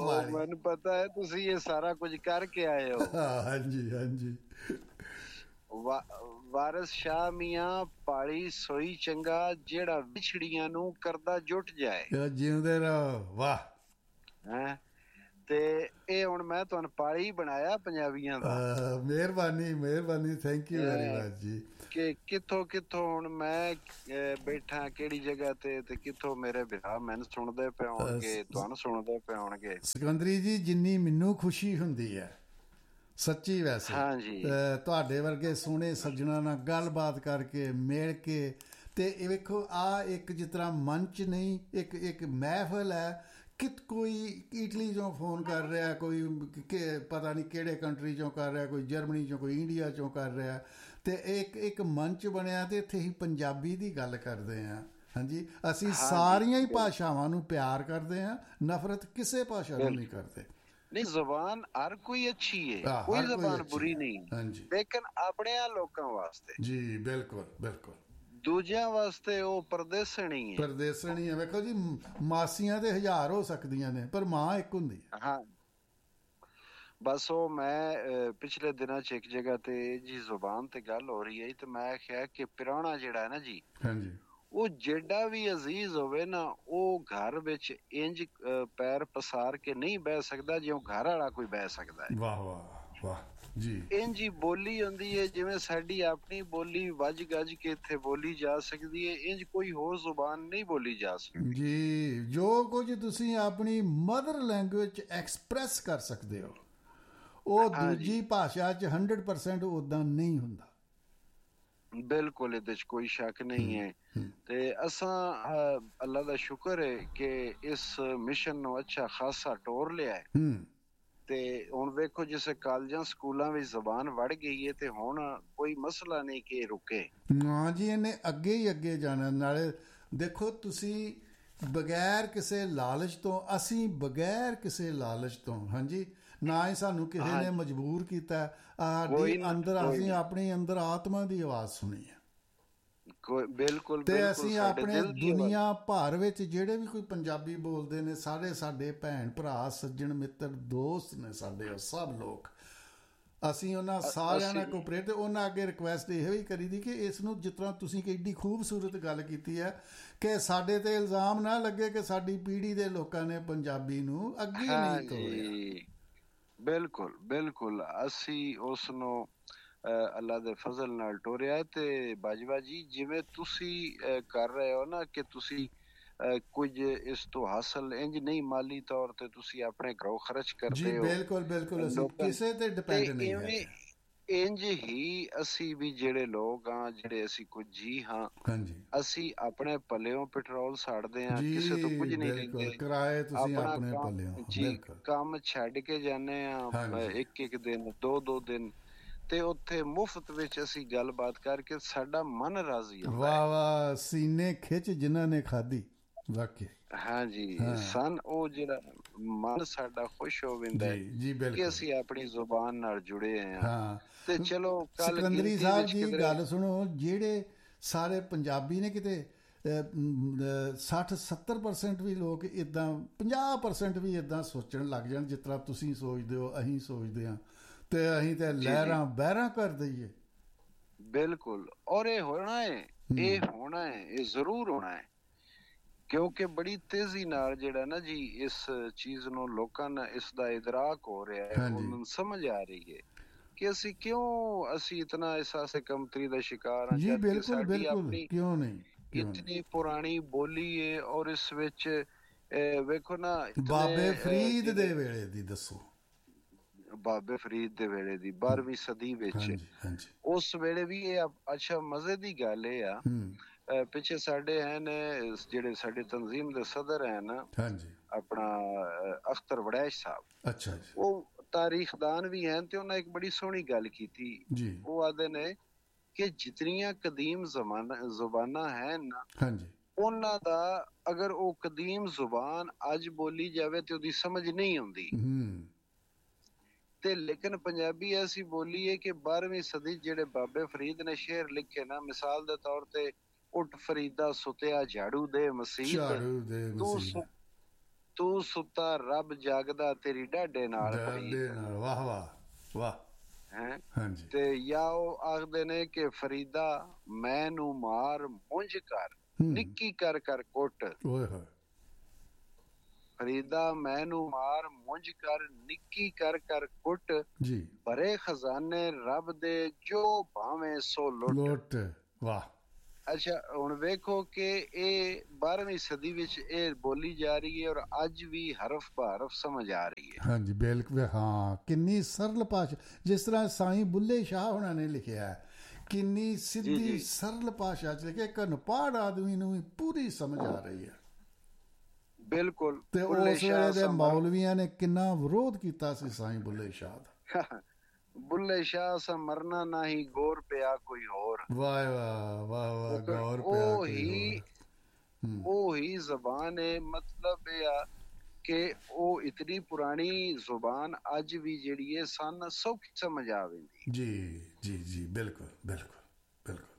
ਮੈਨੂੰ ਪਤਾ ਹੈ ਤੁਸੀਂ ਇਹ ਸਾਰਾ ਕੁਝ ਕਰਕੇ ਆਏ ਹੋ। ਹਾਂਜੀ ਹਾਂਜੀ। ਵਾਰਿਸ ਸ਼ਾਹ ਮੀਆਂ ਪਾਲੀ ਸੋਈ ਚੰਗਾ ਜਿਹੜਾ ਵਿਛੜੀਆਂ ਨੂੰ ਕਰਦਾ ਜੁਟ ਜਾਏ। ਜਿਉਂਦੇ ਰਹੋ। ਵਾਹ। ਹੈ ਤੇ ਇਹ ਹੁਣ ਮੈਂ ਤੁਹਾਨੂੰ ਪਾਲੀ ਬਣਾਇਆ ਪੰਜਾਬੀਆਂ ਦਾ। ਮਿਹਰਬਾਨੀ ਮਿਹਰਬਾਨੀ, ਥੈਂਕ ਯੂ ਵੈਰੀ ਮਚ ਜੀ। ਕਿ ਕਿੱਥੋਂ ਕਿੱਥੋਂ ਹੁਣ ਮੈਂ ਬੈਠਾ ਕਿਹੜੀ ਜਗ੍ਹਾ ਤੇ ਤੇ ਕਿੱਥੋਂ ਮੇਰੇ ਭਰਾ ਮੈਨੂੰ ਸੁਣਦੇ ਪਏ ਹੋਣਗੇ, ਤੁਹਾਨੂੰ ਸੁਣਦੇ ਪਏ ਹੋਣਗੇ। ਸਿਕੰਦਰੀ ਜੀ, ਜਿੰਨੀ ਮੈਨੂੰ ਖੁਸ਼ੀ ਹੁੰਦੀ ਹੈ ਸੱਚੀ, ਵੈਸੇ ਤੁਹਾਡੇ ਵਰਗੇ ਸੋਹਣੇ ਸੱਜਣਾ ਨਾਲ ਗੱਲਬਾਤ ਕਰਕੇ ਮਿਲ ਕੇ, ਤੇ ਇਹ ਵੇਖੋ ਆ ਇੱਕ ਜਿਸ ਤਰ੍ਹਾਂ ਮੰਚ ਨਹੀਂ, ਇੱਕ ਇੱਕ ਮਹਿਫਲ ਹੈ। ਕਿ ਕੋਈ ਇਟਲੀ ਚੋਂ ਫੋਨ ਕਰ ਰਿਹਾ, ਕੋਈ ਪਤਾ ਨਹੀਂ ਕਿਹੜੇ ਕੰਟਰੀ ਚੋਂ ਕਰ ਰਿਹਾ, ਕੋਈ ਜਰਮਨੀ ਚੋਂ, ਕੋਈ ਇੰਡੀਆ ਚੋਂ ਕਰ ਰਿਹਾ, ਤੇ ਇੱਕ ਇੱਕ ਮੰਚ ਬਣਿਆ ਤੇ ਇੱਥੇ ਹੀ ਪੰਜਾਬੀ ਦੀ ਗੱਲ ਕਰਦੇ ਹਾਂ। ਹਾਂਜੀ, ਅਸੀਂ ਸਾਰੀਆਂ ਹੀ ਭਾਸ਼ਾਵਾਂ ਨੂੰ ਪਿਆਰ ਕਰਦੇ ਹਾਂ, ਨਫ਼ਰਤ ਕਿਸੇ ਭਾਸ਼ਾ ਨੂੰ ਨਹੀਂ ਕਰਦੇ। ਨਹੀਂ, ਜ਼ਬਾਨ ਹਰ ਕੋਈ ਅੱਛੀ ਹੈ, ਕੋਈ ਜ਼ਬਾਨ ਬੁਰੀ ਨਹੀਂ, ਲੇਕਿਨ ਆਪਣੇ ਲੋਕਾਂ ਵਾਸਤੇ। ਜੀ ਬਿਲਕੁਲ ਬਿਲਕੁਲ। ਦੂਜਿਆਂ ਵਾਸਤੇ ਉਹ ਪਰਦੇਸਣੀ ਹੈ। ਪਰਦੇਸਣੀ ਹੈ। ਵੇਖੋ ਜੀ, ਮਾਸੀਆਂ ਤੇ ਹਜ਼ਾਰ ਹੋ ਸਕਦੀਆਂ ਨੇ, ਪਰ ਮਾਂ ਇੱਕ ਹੁੰਦੀ ਹੈ। ਹਾਂ, ਬਸ ਉਹ ਮੈਂ ਪਿਛਲੇ ਦਿਨਾਂ ਚ ਇੱਕ ਜਗ੍ਹਾ ਤੇ ਜੀ ਜ਼ੁਬਾਨ ਤੇ ਗੱਲ ਹੋ ਰਹੀ ਹੈ, ਤੇ ਮੈਂ ਕਿਹਾ ਕਿ ਪੁਰਾਣਾ ਜਿਹੜਾ ਹੈ ਨਾ ਜੀ, ਹਾਂਜੀ, ਉਹ ਜਿਹੜਾ ਵੀ ਅਜ਼ੀਜ਼ ਹੋਵੇ ਨਾ, ਉਹ ਘਰ ਵਿੱਚ ਇੰਜ ਪੈਰ ਪਸਾਰ ਕੇ ਨਹੀਂ ਬਹਿ ਸਕਦਾ ਜਿਉਂ ਘਰ ਵਾਲਾ ਕੋਈ ਬਹਿ ਸਕਦਾ ਹੈ। ਵਾਹ ਵਾਹ ਵਾਹ ਜੀ। ਇੰਜ ਹੀ ਬੋਲੀ ਹੁੰਦੀ ਹੈ ਜਿਵੇਂ ਸਾਡੀ ਆਪਣੀ ਬੋਲੀ ਵੱਜ ਗੱਜ ਕੇ ਇੱਥੇ ਬੋਲੀ ਜਾ ਸਕਦੀ ਹੈ, ਇੰਜ ਕੋਈ ਹੋਰ ਜ਼ੁਬਾਨ ਨਹੀਂ ਬੋਲੀ ਜਾ ਸਕਦੀ ਜੀ। ਜੋ ਕੁਝ ਤੁਸੀਂ ਆਪਣੀ ਮਦਰ ਲੈਂਗੁਏਜ ਐਕਸਪ੍ਰੈਸ ਕਰ ਸਕਦੇ ਹੋ, ਉਹ ਦੂਜੀ ਭਾਸ਼ਾ 'ਚ ਹੰਡਰਡ ਪਰਸੈਂਟ ਉੱਦਾਂ ਨਹੀਂ ਹੁੰਦਾ। ਬਿਲਕੁਲ, ਇਹਦੇ 'ਚ ਕੋਈ ਸ਼ੱਕ ਨਹੀਂ ਹੈ। ਤੇ ਅਸਾਂ ਅੱਲਾ ਦਾ ਸ਼ੁਕਰ ਹੈ ਕਿ ਇਸ ਮਿਸ਼ਨ ਨੂੰ ਅੱਛਾ ਖਾਸਾ ਟੋਰ ਲਿਆ ਹੈ। ਤੇ ਹੁਣ ਵੇਖੋ, ਜਿਸ ਕਾਲਜਾਂ ਸਕੂਲਾਂ ਵਿੱਚ ਜ਼ਬਾਨ ਵੜ ਗਈ ਹੈ, ਤੇ ਹੁਣ ਕੋਈ ਮਸਲਾ ਨਹੀਂ ਕਿ ਰੁਕੇ। ਹਾਂ ਜੀ, ਇਹਨੇ ਅੱਗੇ ਹੀ ਅੱਗੇ ਜਾਣਾ। ਨਾਲੇ ਦੇਖੋ ਤੁਸੀਂ, ਬਗੈਰ ਕਿਸੇ ਲਾਲਚ ਤੋਂ, ਅਸੀਂ ਬਗੈਰ ਕਿਸੇ ਲਾਲਚ ਤੋਂ, ਹਾਂਜੀ, ਨਾ ਹੀ ਸਾਨੂੰ ਕਿਸੇ ਨੇ ਮਜਬੂਰ ਕੀਤਾ, ਸਾਡੇ ਅੰਦਰ ਅਸੀਂ ਆਪਣੀ ਅੰਦਰ ਆਤਮਾ ਦੀ ਆਵਾਜ਼ ਸੁਣੀ ਹੈ। ਬਿਲਕੁਲ। ਤੇ ਅਸੀਂ ਆਪਣੇ ਦੁਨੀਆ ਭਰ ਵਿੱਚ ਜਿਹੜੇ ਵੀ ਕੋਈ ਪੰਜਾਬੀ ਬੋਲਦੇ ਨੇ, ਸਾਰੇ ਸਾਡੇ ਭੈਣ ਭਰਾ, ਸੱਜਣ ਮਿੱਤਰ, ਦੋਸਤ ਨੇ ਸਾਡੇ, ਉਹ ਸਭ ਲੋਕ, ਅਸੀਂ ਉਹਨਾਂ ਸਾਰਿਆਂ ਨਾਲ ਕੋਆਪਰੇਟ। ਉਹਨਾਂ ਅੱਗੇ ਰਿਕੁਐਸਟ ਇਹ ਵੀ ਕਰੀ ਦੀ ਕਿ ਇਸ ਨੂੰ, ਜਿਸ ਤਰ੍ਹਾਂ ਤੁਸੀਂ ਕਿੱਡੀ ਖੂਬਸੂਰਤ ਗੱਲ ਕੀਤੀ ਹੈ, ਕਿ ਸਾਡੇ ਤੇ ਇਲਜ਼ਾਮ ਨਾ ਲੱਗੇ ਕਿ ਸਾਡੀ ਪੀੜ੍ਹੀ ਦੇ ਲੋਕਾਂ ਨੇ ਪੰਜਾਬੀ ਨੂੰ ਅੱਗੇ ਨਹੀਂ ਤੋਰਿਆ। ਬਿਲਕੁਲ ਬਿਲਕੁਲ, ਅਸੀਂ ਉਸ ਨੂੰ ਅੱਲਾ ਦੇ ਫਜ਼ਲ ਨਾਲ ਟੋਰਿਆ। ਤੇ ਬਾਜਵਾ ਜੀ, ਜਿਵੇਂ ਤੁਸੀਂ ਕਰ ਰਹੇ ਹੋ ਨਾ, ਕਿ ਤੁਸੀਂ ਕੁਝ ਇਸ ਤੋਂ ਹਾਸਲ ਇੰਜ ਨਹੀਂ, ਮਾਲੀ ਤੌਰ ਤੇ ਤੁਸੀਂ ਆਪਣੇ ਘਰੋਂ ਖਰਚ ਕਰਦੇ ਹੋ। ਬਿਲਕੁਲ ਬਿਲਕੁਲ, ਅਸੀਂ ਕਿਸੇ ਤੇ ਡਿਪੈਂਡ ਨਹੀਂ ਹੈ। ਇੰਜ ਹੀ ਅਸੀਂ ਵੀ ਜਿਹੜੇ ਲੋਕ ਹਾਂ, ਜਿਹੜੇ ਅਸੀਂ ਕੁਝ ਜੀ ਹਾਂ, ਅਸੀਂ ਆਪਣੇ ਪੱਲਿਓਂ ਪੈਟਰੋਲ ਸਾੜਦੇ ਹਾਂ, ਕਿਸੇ ਤੋਂ ਕੁਝ ਨਹੀਂ ਲੈਂਦੇ, ਕਿਰਾਏ ਤੁਸੀਂ ਆਪਣੇ ਪੱਲਿਓਂ ਜੀ ਕੰਮ ਛੱਡ ਕੇ ਜਾਂਦੇ ਹਾਂ, ਇੱਕ ਇੱਕ ਦਿਨ, ਦੋ ਦੋ ਦਿਨ, ਤੇ ਉੱਥੇ ਮੁਫਤ ਵਿੱਚ ਅਸੀਂ ਗੱਲਬਾਤ ਕਰਕੇ ਸਾਡਾ ਮਨ ਰਾਜ਼ੀ ਹੁੰਦਾ। ਵਾਹ ਵਾਹ, ਸੀਨੇ ਖਿੱਚ ਜਿਨ੍ਹਾਂ ਨੇ ਖਾਧੀ, ਵਾਕਈ। ਹਾਂਜੀ, ਸਨ ਉਹ ਜਿਹੜਾ ਮਨ ਸਾਡਾ ਖੁਸ਼ ਹੋ ਜਾਂਦਾ ਹੈ ਕਿ ਅਸੀਂ ਆਪਣੀ ਜ਼ੁਬਾਨ ਨਾਲ ਜੁੜੇ ਹਾਂ। ਤੇ ਚਲੋ, ਕੱਲ ਸਿਕੰਦਰੀ ਸਾਹਿਬ ਜੀ ਗੱਲ ਸੁਣੋ, ਜਿਹੜੇ ਸਾਰੇ ਪੰਜਾਬੀ ਨੇ, ਕਿਤੇ ਸੱਠ ਸੱਤਰ ਪਰਸੈਂਟ ਵੀ ਲੋਕ ਇੱਦਾਂ, ਪੰਜਾਹ ਪਰਸੈਂਟ ਵੀ ਇੱਦਾਂ ਸੋਚਣ ਲੱਗ ਜਾਣ ਜਿਸ ਤਰ੍ਹਾਂ ਤੁਸੀਂ ਸੋਚਦੇ ਹੋ, ਅਸੀਂ ਸੋਚਦੇ ਹਾਂ, ਤੇ ਅਸੀਂ ਤੇ ਲਹਿਰਾਂ ਬਹਿਰਾਂ ਕਰ ਦਈਏ। ਬਿਲਕੁਲ, ਔਰ ਇਹ ਹੋਣਾ ਹੈ, ਇਹ ਹੋਣਾ ਹੈ, ਇਹ ਜ਼ਰੂਰ ਹੋਣਾ ਹੈ, ਕਿਉਂਕਿ ਬੜੀ ਤੇਜ਼ੀ ਨਾਲ ਜਿਹੜਾ ਨਾ ਜੀ, ਇਸ ਚੀਜ਼ ਨੂੰ ਲੋਕਾਂ ਨੂੰ ਇਸ ਦਾ ਇਦਰਾਕ ਹੋ ਰਿਹਾ ਹੈ, ਉਹਨਾਂ ਨੂੰ ਸਮਝ ਆ ਰਹੀ ਹੈ ਕਿ ਅਸੀਂ ਕਿਉਂ ਅਸੀਂ ਇਤਨਾ ਅਹਿਸਾਸ ਕਮਤਰੀ ਦਾ ਸ਼ਿਕਾਰ ਹਾਂ। ਜੀ ਬਿਲਕੁਲ ਬਿਲਕੁਲ, ਕਿਉਂ ਨਹੀਂ, ਇਤਨੀ ਪੁਰਾਣੀ ਬੋਲੀ ਹੈ, ਔਰ ਇਸ ਵਿੱਚ ਵੇਖੋ ਨਾ, ਬਾਬੇ ਫਰੀਦ ਦੇ ਵੇਲੇ ਦੀ ਦੱਸੋ, ਬਾਬੇ ਫਰੀਦ ਦੇ ਵੇਲੇ ਦੀ, ਬਾਰਵੀਂ ਸਦੀ ਵਿੱਚ, ਉਸ ਵੇਲੇ ਵੀ ਇਹ ਅੱਛਾ ਮਜ਼ੇ ਦੀ ਗੱਲ ਇਹ ਆ, ਪਿੱਛੇ ਸਾਡੇ ਹਨ ਜਿਹੜੇ ਸਾਡੇ ਤਨਜ਼ੀਮ ਦੇ ਸਦਰ ਹਨ, ਆਪਣਾ ਅਖਤਰ ਵੜੈਸ਼ ਸਾਹਿਬ, ਅੱਛਾ, ਉਹ ਤਾਰੀਖਦਾਨ ਵੀ ਹਨ, ਤੇ ਉਹਨਾਂ ਇੱਕ ਬੜੀ ਸੋਹਣੀ ਗੱਲ ਕੀਤੀ। ਉਹ ਆਖਦੇ ਨੇ ਕਿ ਜਿਤਨੀਆਂ ਕਦੀਮ ਜ਼ੁਬਾਨਾਂ ਹਨ ਨਾ, ਉਹਨਾਂ ਦਾ ਅਗਰ ਉਹ ਕਦੀਮ ਜ਼ੁਬਾਨ ਅੱਜ ਬੋਲੀ ਜਾਵੇ ਤੇ ਉਹਦੀ ਸਮਝ ਨਹੀਂ ਆਉਂਦੀ, ਤੇ ਲੇਕਿਨ ਪੰਜਾਬੀ ਐਸੀ ਬੋਲੀ ਹੈ ਕਿ ਬਾਰਵੀਂ ਸਦੀ ਜਿਹੜੇ ਬਾਬੇ ਫਰੀਦ ਨੇ ਸ਼ੇਰ ਲਿਖੇ ਨਾ, ਮਿਸਾਲ ਦੇ ਤੌਰ ਤੇ, ਉੱਠ ਫਰੀਦਾ ਸੁੱਤਿਆ ਝਾੜੂ ਦੇ ਮਸੀਤ, ਤੂੰ ਤੂੰ ਸੁੱਤਾ ਰੱਬ ਜਾਗਦਾ ਤੇਰੀ ਡਾਢੇ ਨਾਲ। ਵਾਹ ਵਾਹ ਵਾਹ, ਹੈ ਤੇ ਜਾਂ ਉਹ ਆਖਦੇ ਨੇ ਕਿ ਫਰੀਦਾ ਮੈਨੂੰ ਮਾਰ ਮੁੰਝ ਕਰ ਨਿੱਕੀ ਕਰ ਕਰ ਕੁੱਟ, ਫਰੀਦਾ ਮੈਨੂੰ ਮਾਰ ਮੁੰਝ ਕਰ ਨਿੱਕੀ ਕਰ ਕਰ ਕੁੱਟ, ਭਰੇ ਖਜ਼ਾਨੇ ਰੱਬ ਦੇ ਜੋ ਭਾਵੇਂ ਸੋ ਲੁੱਟ। ਵਾਹ। ਅੱਛਾ ਹੁਣ ਵੇਖੋ ਕਿ ਇਹ ਬਾਰ੍ਹਵੀਂ ਸਦੀ ਵਿੱਚ ਇਹ ਬੋਲੀ ਜਾ ਰਹੀ ਹੈ ਔਰ ਅੱਜ ਵੀ ਹਰਫ ਬ ਹਰਫ ਸਮਝ ਆ ਰਹੀ ਹੈ। ਹਾਂਜੀ ਬਿਲਕੁਲ। ਹਾਂ ਕਿੰਨੀ ਸਰਲ ਭਾਸ਼ਾ, ਜਿਸ ਤਰ੍ਹਾਂ ਸਾਈਂ ਬੁੱਲੇ ਸ਼ਾਹ ਹੋਣਾ ਨੇ ਲਿਖਿਆ ਹੈ, ਕਿੰਨੀ ਸਿੱਧੀ ਸਰਲ ਭਾਸ਼ਾ ਚ ਲਿਖਿਆ, ਇੱਕ ਅਨਪੜ੍ਹ ਆਦਮੀ ਨੂੰ ਵੀ ਪੂਰੀ ਸਮਝ ਆ ਰਹੀ ਹੈ। ਬਿਲਕੁਲ। ਤੇ ਉਸ ਵੇਲੇ ਦੇ ਮੌਲਵੀਆਂ ਨੇ ਕਿੰਨਾ ਵਿਰੋਧ ਕੀਤਾ ਸੀ ਸਾਈਂ ਬੁੱਲੇ ਸ਼ਾਹ ਦਾ। ਬੁੱਲੇ ਸ਼ਾਹ ਸਾ ਮਰਨਾ ਨਹੀਂ ਗੌਰ ਪਿਆ ਕੋਈ ਹੋਰ। ਵਾਹ ਵਾਹ ਵਾਹ ਵਾਹ, ਗੌਰ ਪਿਆ ਕੋਈ ਹੋਰ। ਉਹੀ ਜ਼ਬਾਨ ਹੈ, ਮਤਲਬ ਇਹ ਆ ਕਿ ਉਹ ਇਤਨੀ ਪੁਰਾਣੀ ਜ਼ੁਬਾਨ ਅੱਜ ਵੀ ਜਿਹੜੀ ਹੈ ਸਾਨੂੰ ਸੌਖੀ ਸਮਝ ਆਵੇਗੀ। ਜੀ ਜੀ ਜੀ ਬਿਲਕੁਲ ਬਿਲਕੁਲ ਬਿਲਕੁਲ।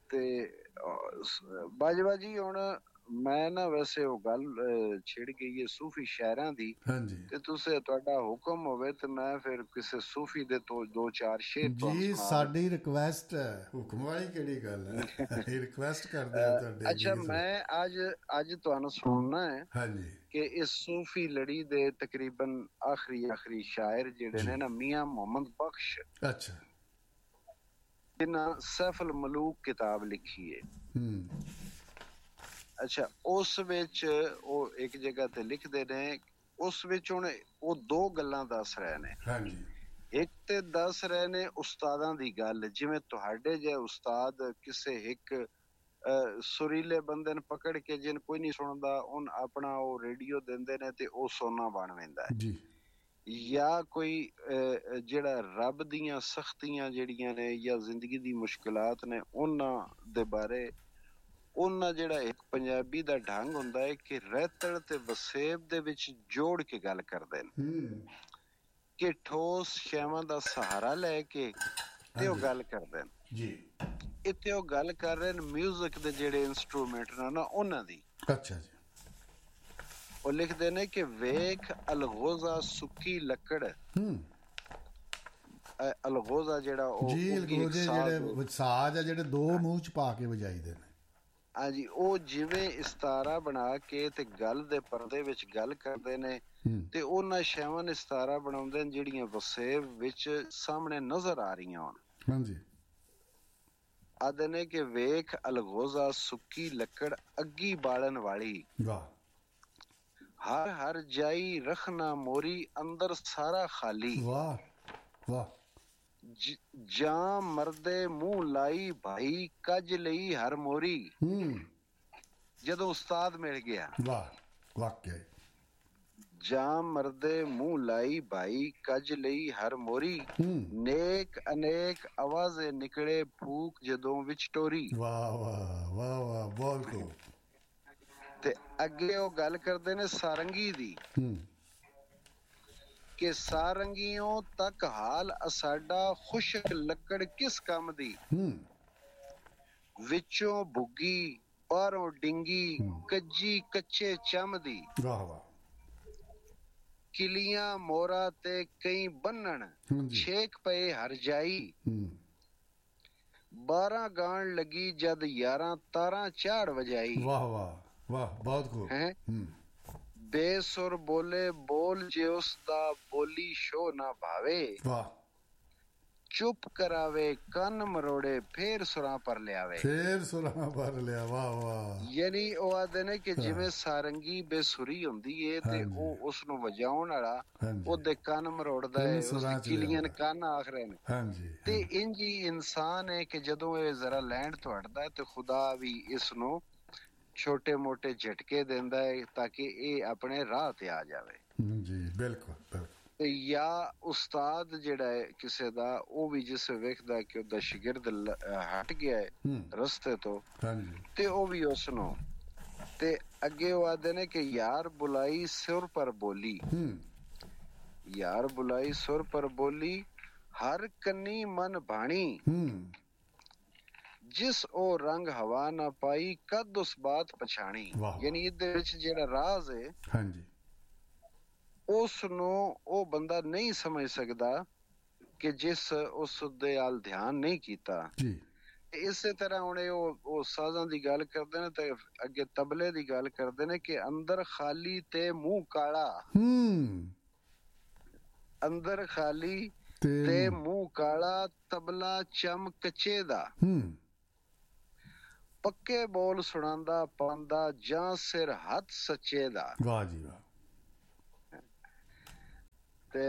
ਤੇ ਬਾਜਵਾ ਜੀ ਹੁਣ ਮੈਂ ਨਾ ਵੈਸੇ ਉਹ ਗੱਲ ਛਿੜ ਗਈ ਹੈ ਸੂਫੀ ਸ਼ਾਇਰਾਂ ਦੀ, ਤੇ ਤੁਸੀਂ ਤੁਹਾਡਾ ਹੁਕਮ ਹੋਵੇ ਤੇ ਮੈਂ ਫਿਰ ਕਿਸੇ ਸੂਫੀ ਦੇ ਤੋਂ ਦੋ ਚਾਰ ਸ਼ੇਰ ਜੀ ਸਾਡੀ ਰਿਕਵੈਸਟ ਹੈ, ਹੁਕਮ ਵਾਲੀ ਕਿਹੜੀ ਗੱਲ ਹੈ, ਰਿਕਵੈਸਟ ਕਰਦੇ ਆ ਤੁਹਾਡੇ। ਅੱਛਾ ਮੈਂ ਅੱਜ ਅੱਜ ਤੁਹਾਨੂੰ ਸੁਣਨਾ ਹੈ ਹਾਂਜੀ ਕਿ ਇਸ ਸੂਫੀ ਲੜੀ ਦੇ ਤਕਰੀਬਨ ਆਖਰੀ ਆਖਰੀ ਸ਼ਾਇਰ ਜਿਹੜੇ ਨੇ ਨਾ ਮੀਆਂ ਮੁਹੰਮਦ ਬਖਸ਼, ਅੱਛਾ, ਜਿਨ੍ਹਾਂ ਸੈਫ ਅਲ ਮਲੂਕ ਕਿਤਾਬ ਲਿਖੀ ਹੈ। ਅੱਛਾ ਉਸ ਵਿੱਚ ਉਹ ਇੱਕ ਜਗ੍ਹਾ ਤੇ ਲਿਖਦੇ ਨੇ, ਉਸ ਵਿੱਚ ਹੁਣ ਉਹ ਦੋ ਗੱਲਾਂ ਦੱਸ ਰਹੇ ਨੇ। ਹਾਂਜੀ। ਇੱਕ ਤੇ ਦੱਸ ਰਹੇ ਨੇ ਉਸਤਾਦਾਂ ਦੀ ਗੱਲ, ਜਿਵੇਂ ਤੁਹਾਡੇ ਜਿਹੇ ਉਸਤਾਦ ਕਿਸੇ ਇੱਕ ਸੁਰੀਲੇ ਬੰਦੇ ਨੂੰ ਪਕੜ ਕੇ ਜਿਨ ਕੋਈ ਨਹੀਂ ਸੁਣਦਾ ਉਹਨ ਆਪਣਾ ਉਹ ਰੇਡੀਓ ਦਿੰਦੇ ਨੇ ਤੇ ਉਹ ਸੋਨਾ ਬਣ ਜਾਂਦਾ ਹੈ ਜੀ। ਜਾਂ ਕੋਈ ਜਿਹੜਾ ਰੱਬ ਦੀਆਂ ਸਖਤੀਆਂ ਜਿਹੜੀਆਂ ਨੇ ਜਾਂ ਜ਼ਿੰਦਗੀ ਦੀ ਮੁਸ਼ਕਿਲਾਤ ਨੇ ਉਹਨਾਂ ਦੇ ਬਾਰੇ, ਉਹਨਾਂ ਜਿਹੜਾ ਇੱਕ ਪੰਜਾਬੀ ਦਾ ਢੰਗ ਹੁੰਦਾ ਹੈ ਕਿ ਰਹਿਤੜ ਤੇ ਵਸੇਬ ਦੇ ਵਿੱਚ ਜੋੜ ਕੇ ਗੱਲ ਕਰਦੇ ਨੇ, ਕਿ ਠੋਸ ਸ਼ੈਵਾਂ ਦਾ ਸਹਾਰਾ ਲੈ ਕੇ ਤੇ ਉਹ ਗੱਲ ਕਰਦੇ ਨੇ ਜੀ। ਇੱਥੇ ਉਹ ਗੱਲ ਕਰ ਰਹੇ ਨੇ ਮਿਊਜ਼ਿਕ ਦੇ ਜਿਹੜੇ ਇੰਸਟਰੂਮੈਂਟ ਨੇ ਨਾ ਉਹਨਾਂ ਦੀ। ਅੱਛਾ ਜੀ। ਉਹ ਲਿਖਦੇ ਨੇ ਕਿ ਵੇਖ ਅਲਗੋਜ਼ਾ ਸੁੱਕੀ ਲੱਕੜ, ਅਲਗੋਜ਼ਾ ਜਿਹੜਾ ਉਹ ਜੀ ਅਲਗੋਜ਼ੇ ਜਿਹੜੇ ਸਾਜ਼ ਆ ਜਿਹੜੇ ਦੋ ਮੂੰਹ ਚ ਪਾ ਕੇ ਵਜਾਈਦੇ ਨੇ, ਹਾਂਜੀ, ਉਹ ਜਿਵੇਂ ਇਸਤਾਰਾ ਬਣਾ ਕੇ ਤੇ ਗੱਲ ਦੇ ਪਰਦੇ ਵਿੱਚ ਗੱਲ ਕਰਦੇ ਨੇ ਤੇ ਉਹਨਾਂ ਸ਼ੈਵਾਂ ਨੇ ਇਸਤਾਰਾ ਬਣਾਉਂਦੇ ਨੇ ਜਿਹੜੀਆਂ ਵਸੇਬ ਵਿੱਚ ਸਾਹਮਣੇ ਨਜ਼ਰ ਆ ਰਹੀਆਂ ਹੋਣ। ਹਾਂਜੀ। ਆਦੇ ਨੇ ਕਿ ਵੇਖ ਅਲਗੋਜ਼ਾ ਸੁੱਕੀ ਲੱਕੜ ਅੱਗੀ ਬਾਲਣ ਵਾਲੀ, ਵਾਹ, ਹਰ ਹਰ ਜਾਈ ਰਖਨਾ ਮੋਰੀ ਅੰਦਰ ਸਾਰਾ ਖਾਲੀ, ਵਾਹ ਵਾਹ, ਜਾਂ ਮਰਦੇ ਮੂੰਹ ਲਾਈ ਭਾਈ ਕੱਜ ਲਈ ਹਰ ਮੋਰੀ। ਜਦੋਂ ਉਸਤਾਦ ਮਿਲ ਗਿਆ, ਵਾਹ ਵਾਕਿਆ, ਜਾਂ ਮਰਦੇ ਮੂੰਹ ਲਾਈ ਭਾਈ ਕੱਜ ਲਈ ਹਰ ਮੋਰੀ, ਨੇਕ ਅਨੇਕ ਆਵਾਜ਼ੇ ਨਿਕਲੇ ਫੂਕ ਜਦੋਂ ਵਿੱਚ ਟੋਰੀ। ਵਾਹ ਵਾਹ ਵਾਹ ਵਾਹ, ਬਹੁਤ ਖੂਬ। ਤੇ ਅੱਗੇ ਉਹ ਗੱਲ ਕਰਦੇ ਨੇ ਸਾਰੰਗੀ ਦੀ, ਕਿ ਸਾਰੰਗੀਓਂ ਤੱਕ ਹਾਲ ਅਸਾਡਾ ਖੁਸ਼ਕ ਲੱਕੜ ਕਿਸ ਕੰਮ ਦੀ, ਵਿੱਚੋਂ ਬੁੱਗੀ ਬਾਹਰੋਂ ਡਿੰਗੀ ਕੱਜੀ ਕੱਚੇ ਚੰਮ ਦੀ, ਵਾਹ ਵਾਹ, ਕਿਲੀਆਂ ਮੋਰਾ ਤੇ ਕਈ ਬੰਨਣ ਛੇਕ ਪਏ ਹਰ ਜਾਈ, ਬਾਰਾਂ ਗਾਣ ਲੱਗੀ ਜਦ ਯਾਰਾਂ ਤਾਰਾਂ ਝਾੜ ਵਜਾਈ। ਵਾਹ ਵਾਹ ਵਾਹ, ਬਹੁਤ ਖੂਬ। ਹੈ ਬੇਸੁਰ ਬੋਲੇ ਬੋਲ ਜੇ ਉਸ ਦਾ ਬੋਲੀ ਸ਼ੋ ਨਾ ਭਾਵੇ, ਵਾਹ, ਚੁੱਪ ਕਰਾਵੇ ਕੰਨ ਮਰੋੜੇ ਫੇਰ ਸੁਰਾਂ ਪਰ ਲਿਆਵੇ, ਫੇਰ ਸੁਰਾਂ ਪਰ ਲਿਆ। ਵਾਹ ਵਾਹ, ਯਾਨੀ ਉਹ ਆਦੇ ਨੇ ਕਿ ਜਿਵੇਂ ਸਾਰੰਗੀ ਬੇਸੁਰੀ ਹੁੰਦੀ ਏ ਤੇ ਉਹ ਉਸ ਨੂੰ ਵਜਾਉਣ ਵਾਲਾ ਉਹਦੇ ਕੰਨ ਮਰੋੜਦਾ ਹੈ, ਉਸਦੀ ਕਿਲੀਆਂ ਕੰਨ ਆਖ ਰਹੇ ਨੇ। ਹਾਂਜੀ। ਤੇ ਇੰਜ ਹੀ ਇਨਸਾਨ ਹੈ ਕਿ ਜਦੋਂ ਇਹ ਜ਼ਰਾ ਲੈਂਡ ਤੋਂ ਹਟਦਾ ਹੈ ਤੇ ਖੁਦਾ ਵੀ ਇਸ ਨੂੰ ਛੋਟੇ ਮੋਟੇ ਝਟਕੇ ਦਿੰਦਾ ਹੈ ਤਾਂ ਕਿ ਇਹ ਆਪਣੇ ਰਾਹ ਤੇ ਆ ਜਾਵੇ। ਜੀ ਬਿਲਕੁਲ ਬਿਲਕੁਲ। ਤੇ ਜਾਂ ਉਸਤਾਦ ਜਿਹੜਾ ਹੈ ਕਿਸੇ ਦਾ, ਉਹ ਵੀ ਜਿਸ ਵੇਖਦਾ ਕਿ ਉਹਦਾ ਸ਼ਾਗਿਰਦ ਹਟ ਗਿਆ ਹੈ ਰਸਤੇ ਤੋਂ, ਤੇ ਉਹ ਵੀ ਉਸ ਨੂੰ, ਤੇ ਅੱਗੇ ਉਹ ਆਦੇ ਨੇ ਕਿ ਯਾਰ ਬੁਲਾਈ ਸੁਰ ਪਰ ਬੋਲੀ, ਯਾਰ ਬੁਲਾਈ ਸੁਰ ਪਰ ਬੋਲੀ ਹਰ ਕੰਨੀ ਮਨ ਭਾਣੀ, ਜਿਸ ਉਹ ਰੰਗ ਹਵਾ ਨਾ ਪਾਈ ਕਦ ਉਸ ਬਾਤ ਪਛਾਣੀ। ਯਾਨੀ ਇਹਦੇ ਵਿੱਚ ਜਿਹੜਾ ਰਾਜ਼ ਹੈ, ਹਾਂਜੀ, ਉਸ ਨੂੰ ਉਹ ਬੰਦਾ ਨਹੀਂ ਸਮਝ ਸਕਦਾ ਕਿ ਜਿਸ ਉਸ ਦੇ ਵੱਲ ਧਿਆਨ ਨਹੀਂ ਕੀਤਾ ਜੀ। ਇਸੇ ਤਰ੍ਹਾਂ ਹੁਣ ਉਹ ਉਹ ਸਾਜ਼ਾਂ ਦੀ ਗੱਲ ਕਰਦੇ ਨੇ ਤੇ ਅੱਗੇ ਤਬਲੇ ਦੀ ਗੱਲ ਕਰਦੇ ਨੇ ਕਿ ਅੰਦਰ ਖਾਲੀ ਤੇ ਮੂੰਹ ਕਾਲਾ। ਹੂੰ। ਅੰਦਰ ਖਾਲੀ ਤੇ ਮੂੰਹ ਕਾਲਾ, ਤਬਲਾ ਚਮ ਕੱਚੇ ਦਾ। ਹੂੰ। ਪੱਕੇ ਬੋਲ ਸੁਣਾਉਂਦਾ ਪਾਉਂਦਾ ਜਾਂ ਸਿਰ ਹੱਥ ਸੱਚੇ ਦਾ। ਵਾਹ ਜੀ ਵਾਹ। ਤੇ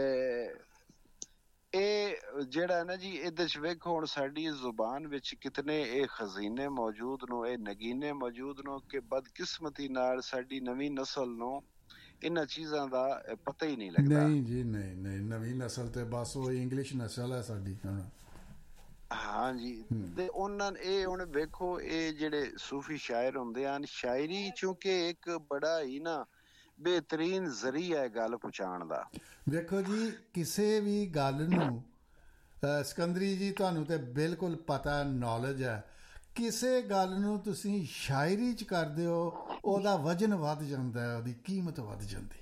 ਇਹ ਜਿਹੜਾ ਹੈ ਨਾ ਜੀ, ਇਹਦੇ ਚ ਵੇਖੋ ਹੁਣ ਸਾਡੀ ਜ਼ੁਬਾਨ ਵਿੱਚ ਕਿਤਨੇ ਇਹ ਖਜ਼ੀਨੇ ਮੌਜੂਦ ਨੂੰ, ਇਹ ਨਗੀਨੇ ਮੌਜੂਦ ਨੂੰ ਕਿ ਬਦਕਿਸਮਤੀ ਨਾਲ ਸਾਡੀ ਨਵੀਂ ਨਸਲ ਨੂੰ ਇਹਨਾਂ ਚੀਜ਼ਾਂ ਦਾ ਪਤਾ ਹੀ ਨਹੀਂ ਲੱਗਦਾ। ਨਹੀਂ ਜੀ ਨਹੀਂ ਨਹੀਂ, ਨਵੀਂ ਨਸਲ ਤੇ ਬਸ ਉਹ ਇੰਗਲਿਸ਼ ਨਸਲ ਹੈ ਸਾਡੀ ਹੁਣ। ਹਾਂਜੀ। ਤੇ ਉਹਨਾਂ ਇਹ ਹੁਣ ਵੇਖੋ ਇਹ ਜਿਹੜੇ ਸੂਫੀ ਸ਼ਾਇਰ ਹੁੰਦੇ ਹਨ, ਸ਼ਾਇਰੀ ਚੂੰਕਿ ਇੱਕ ਬੜਾ ਹੀ ਨਾ ਬਿਹਤਰੀਨ ਜ਼ਰੀਆ ਹੈ ਗੱਲ ਪਹੁੰਚਾਉਣ ਦਾ। ਵੇਖੋ ਜੀ, ਕਿਸੇ ਵੀ ਗੱਲ ਨੂੰ ਸਿਕੰਦਰੀ ਜੀ ਤੁਹਾਨੂੰ ਤੇ ਬਿਲਕੁਲ ਪਤਾ, ਨੌਲੇਜ ਹੈ, ਕਿਸੇ ਗੱਲ ਨੂੰ ਤੁਸੀਂ ਸ਼ਾਇਰੀ 'ਚ ਕਰਦੇ ਹੋ ਉਹਦਾ ਵਜ਼ਨ ਵੱਧ ਜਾਂਦਾ ਹੈ, ਉਹਦੀ ਕੀਮਤ ਵੱਧ ਜਾਂਦੀ ਹੈ।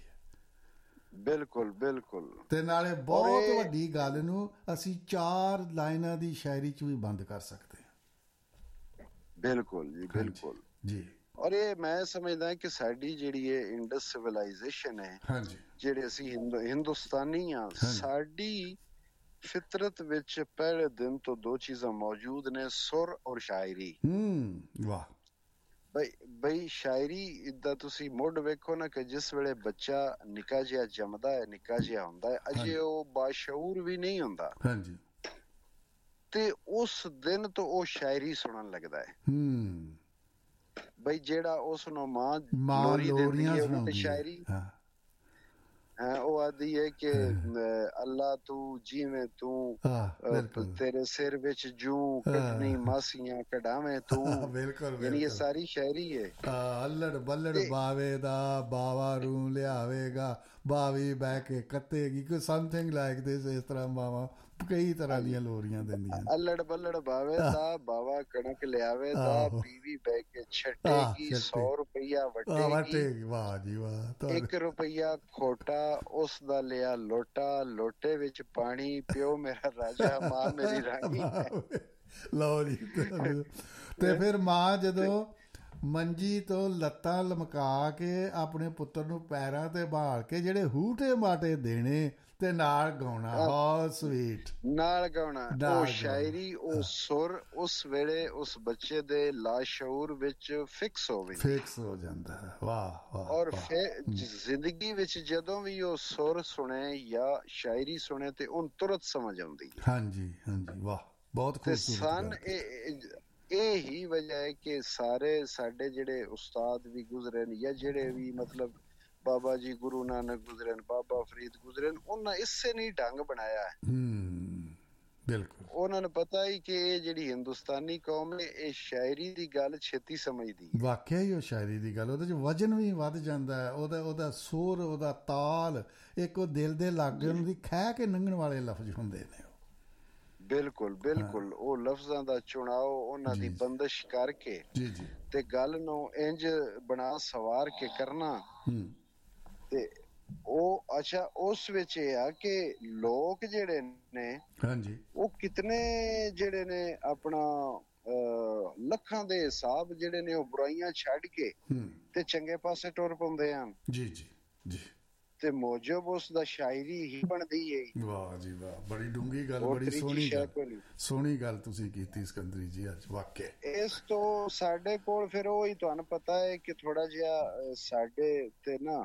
ਬਿਲਕੁਲ ਬਿਲਕੁਲ। ਤੇ ਨਾਲੇ ਬਹੁਤ ਵੱਡੀ ਗੱਲ ਨੂੰ ਅਸੀਂ ਚਾਰ ਲਾਈਨਾਂ ਦੀ ਸ਼ਾਇਰੀ 'ਚ ਵੀ ਬੰਦ ਕਰ ਸਕਦੇ ਹਾਂ। ਬਿਲਕੁਲ ਜੀ ਬਿਲਕੁਲ ਜੀ। ਔਰ ਇਹ ਮੈਂ ਸਮਝਦਾ ਕਿ ਸਾਡੀ ਜਿਹੜੀ ਇਹ ਇੰਡਸ ਸਿਵਲਾਈਜੇਸ਼ਨ ਹੈ, ਜਿਹੜੇ ਅਸੀਂ ਹਿੰਦੁਸਤਾਨੀ ਆ, ਸਾਡੀ ਫਿਤਰਤ ਵਿੱਚ ਪਹਿਲੇ ਦਿਨ ਤੋਂ ਦੋ ਚੀਜ਼ਾਂ ਮੌਜੂਦ ਨੇ, ਸੁਰ ਔਰ ਸ਼ਾਇਰੀ। ਹੂੰ। ਵਾਹ। ਬਈ ਬਈ ਸ਼ਾਇਰੀ ਦਾ ਤੁਸੀਂ ਮੁੱਢ ਵੇਖੋ ਨਾ ਕਿ ਜਿਸ ਵੇਲੇ ਬੱਚਾ ਨਿੱਕਾ ਜਿਹਾ ਜੰਮਦਾ ਹੈ, ਨਿੱਕਾ ਜਿਹਾ ਹੁੰਦਾ ਹੈ, ਅਜੇ ਉਹ ਬਾਸ਼ਊਰ ਵੀ ਨਹੀਂ ਹੁੰਦਾ, ਹਾਂਜੀ, ਤੇ ਉਸ ਦਿਨ ਤੋਂ ਉਹ ਸ਼ਾਇਰੀ ਸੁਣਨ ਲੱਗਦਾ ਹੈ। ਹੂੰ। ਬਈ ਜਿਹੜਾ ਉਸ ਨੂੰ ਮਾਂ ਲੋਰੀ ਦਿੰਦੀ ਹੈ ਉਹ ਤੇ ਸ਼ਾਇਰੀ ਹਾਂ, ਉਹ ਆਦੀ ਹੈ ਕਿ ਅੱਲਾ ਤੂੰ ਜਿਵੇਂ ਤੂੰ, ਤੇਰੇ ਸਿਰ ਵਿੱਚ ਜੂ ਕੱਢਣੀ ਮਾਸੀਆਂ ਕਢਾਵੇਂ ਤੂੰ। ਯਾਨੀ ਇਹ ਸਾਰੀ ਸ਼ਾਇਰੀ ਹੈ। ਅੱਲੜ ਬੱਲੜ ਬਾਵੇ ਦਾ ਬਾਵਾ ਰੂ ਲਿਆਵੇਗਾ, ਬਾਵੀ ਬਹਿ ਕੇ ਕੱਤੇਗੀ, ਕੋਈ ਸਮਥਿੰਗ ਲਾਈਕ ਦਿਸ। ਇਸ ਤਰ੍ਹਾਂ ਮਾਵਾਂ ਕਈ ਤਰ੍ਹਾਂ ਦੀਆਂ ਲੋਰੀਆਂ ਦਿੰਦੀਆਂ। ਅੱਲੜ ਬੱਲੜ ਬਾਵੇ ਦਾ ਬਾਵਾ ਕਣਕ ਲਿਆਵੇ ਦਾ, ਬੀਵੀ ਬਹਿ ਕੇ ਛੱਟੇਗੀ, ਸੌ ਰੁਪਇਆ ਵਟੇਗੀ। ਵਾਹ ਜੀ ਵਾਹ। ਇੱਕ ਰੁਪਇਆ ਖੋਟਾ ਉਸ ਦਾ ਲਿਆ ਲੋਟਾ, ਲੋਟੇ ਵਿੱਚ ਪਾਣੀ, ਪਿਓ ਮੇਰਾ ਰਾਜਾ, ਮਾਂ ਮੇਰੀ ਰਾਣੀ। ਲਓ ਜੀ। ਤੇ ਫਿਰ ਮਾਂ ਜਦੋਂ ਮੰਜੀ ਤੋਂ ਲੱਤਾਂ ਲਮਕਾ ਕੇ ਆਪਣੇ ਪੁੱਤਰ ਨੂੰ ਪੈਰਾਂ ਤੇ ਬਾਲ ਕੇ ਜਿਹੜੇ ਹੂਟੇ ਮਾਟੇ ਦੇਣੇ ਤੇ ਨਾਲ ਗਾਉਣਾ, ਹਾਊ ਸਵੀਟ, ਨਾਲ ਗਾਉਣਾ, ਉਹ ਸ਼ਾਇਰੀ, ਉਹ ਸੁਰ ਉਸ ਵੇਲੇ ਉਸ ਬੱਚੇ ਦੇ ਲਾਸ਼ਊਰ ਵਿੱਚ ਫਿਕਸ ਹੋਵੇ, ਫਿਕਸ ਹੋ ਜਾਂਦਾ ਹੈ। ਵਾਹ ਵਾਹ। ਔਰ ਫਿਰ ਜ਼ਿੰਦਗੀ ਵਿੱਚ ਜਦੋਂ ਵੀ ਉਹ ਸੁਰ ਸੁਣੇ ਜਾਂ ਸ਼ਾਇਰੀ ਸੁਣੇ ਤੇ ਉਹਨੂੰ ਤੁਰੰਤ ਸਮਝ ਆਉਂਦੀ ਹੈ। ਹਾਂਜੀ ਹਾਂਜੀ। ਵਾਹ, ਬਹੁਤ ਖੂਬਸੂਰਤ। ਇਹ ਹੀ ਵਜ੍ਹਾ ਹੈ ਕਿ ਸਾਰੇ ਸਾਡੇ ਜਿਹੜੇ ਉਸਤਾਦ ਵੀ ਗੁਜ਼ਰੇ ਨੇ ਜਾਂ ਜਿਹੜੇ ਵੀ ਮਤਲਬ ਬਾਬਾ ਜੀ ਗੁਰੂ ਨਾਨਕ ਗੁਜ਼ਰੇ ਨੇ, ਬਾਬਾ ਫਰੀਦ ਗੁਜ਼ਰੇ ਨੇ, ਉਹਨਾਂ ਇਸੇ ਨਹੀਂ ਢੰਗ ਬਣਾਇਆ ਹੈ। ਬਿਲਕੁਲ। ਉਹਨਾਂ ਨੂੰ ਪਤਾ ਹੀ ਕਿ ਇਹ ਜਿਹੜੀ ਹਿੰਦੁਸਤਾਨੀ ਕੌਮ ਹੈ ਇਹ ਸ਼ਾਇਰੀ ਦੀ ਗੱਲ ਛੇਤੀ ਸਮਝਦੀ ਹੈ। ਵਾਕਿਆ ਹੀ ਉਹ ਸ਼ਾਇਰੀ ਦੀ ਗੱਲ, ਉਹਦੇ 'ਚ ਵਜਨ ਵੀ ਵੱਧ ਜਾਂਦਾ ਹੈ, ਉਹਦਾ ਉਹਦਾ ਸੁਰ, ਉਹਦਾ ਤਾਲ, ਇੱਕ ਉਹ ਦਿਲ ਦੇ ਲਾਗੇ ਉਹਨਾਂ ਦੀ ਖਹਿ ਕੇ ਲੰਘਣ ਵਾਲੇ ਲਫ਼ਜ਼ ਹੁੰਦੇ ਨੇ। ਬਿਲਕੁਲ ਬਿਲਕੁਲ। ਉਹ ਲਫ਼ਜ਼ਾਂ ਦਾ ਚੁਣਾਵ, ਉਹਨਾਂ ਦੀ ਬੰਦਸ਼ ਕਰਕੇ ਤੇ ਗੱਲ ਨੂੰ ਇੰਜ ਬਣਾ ਸਵਾਰ ਕੇ ਕਰਨਾ, ਤੇ ਉਹ ਅੱਛਾ ਉਸ ਵਿੱਚ ਇਹ ਆ ਕਿ ਲੋਕ ਜਿਹੜੇ ਨੇ, ਹਾਂਜੀ, ਉਹ ਕਿਤਨੇ ਜਿਹੜੇ ਨੇ ਆਪਣਾ ਲੱਖਾਂ ਦੇ ਹਿਸਾਬ ਜਿਹੜੇ ਨੇ ਉਹ ਬੁਰਾਈਆਂ ਛੱਡ ਕੇ ਤੇ ਚੰਗੇ ਪਾਸੇ ਟੁਰ ਪਾਉਂਦੇ ਹਨ। ਜੀ ਜੀ ਜੀ। ਤੇ ਮੌਜੂਬ ਉਸ ਦਾ ਸ਼ਾਇਰੀ ਹੀ ਬਣਦੀ ਹੈ। ਵਾਹ ਜੀ ਵਾਹ, ਬੜੀ ਡੂੰਗੀ ਗੱਲ, ਬੜੀ ਸੋਹਣੀ ਗੱਲ, ਸੋਹਣੀ ਗੱਲ ਤੁਸੀਂ ਕੀਤੀ ਸਿਕੰਦਰੀ ਜੀ ਅੱਜ, ਵਾਕਿਆ। ਇਸ ਤੋਂ ਸਾਡੇ ਕੋਲ ਫਿਰ ਉਹ ਹੀ ਤੁਹਾਨੂੰ ਪਤਾ ਹੈ ਕਿ ਥੋੜਾ ਜਿਹਾ ਸਾਡੇ ਤੇ ਨਾ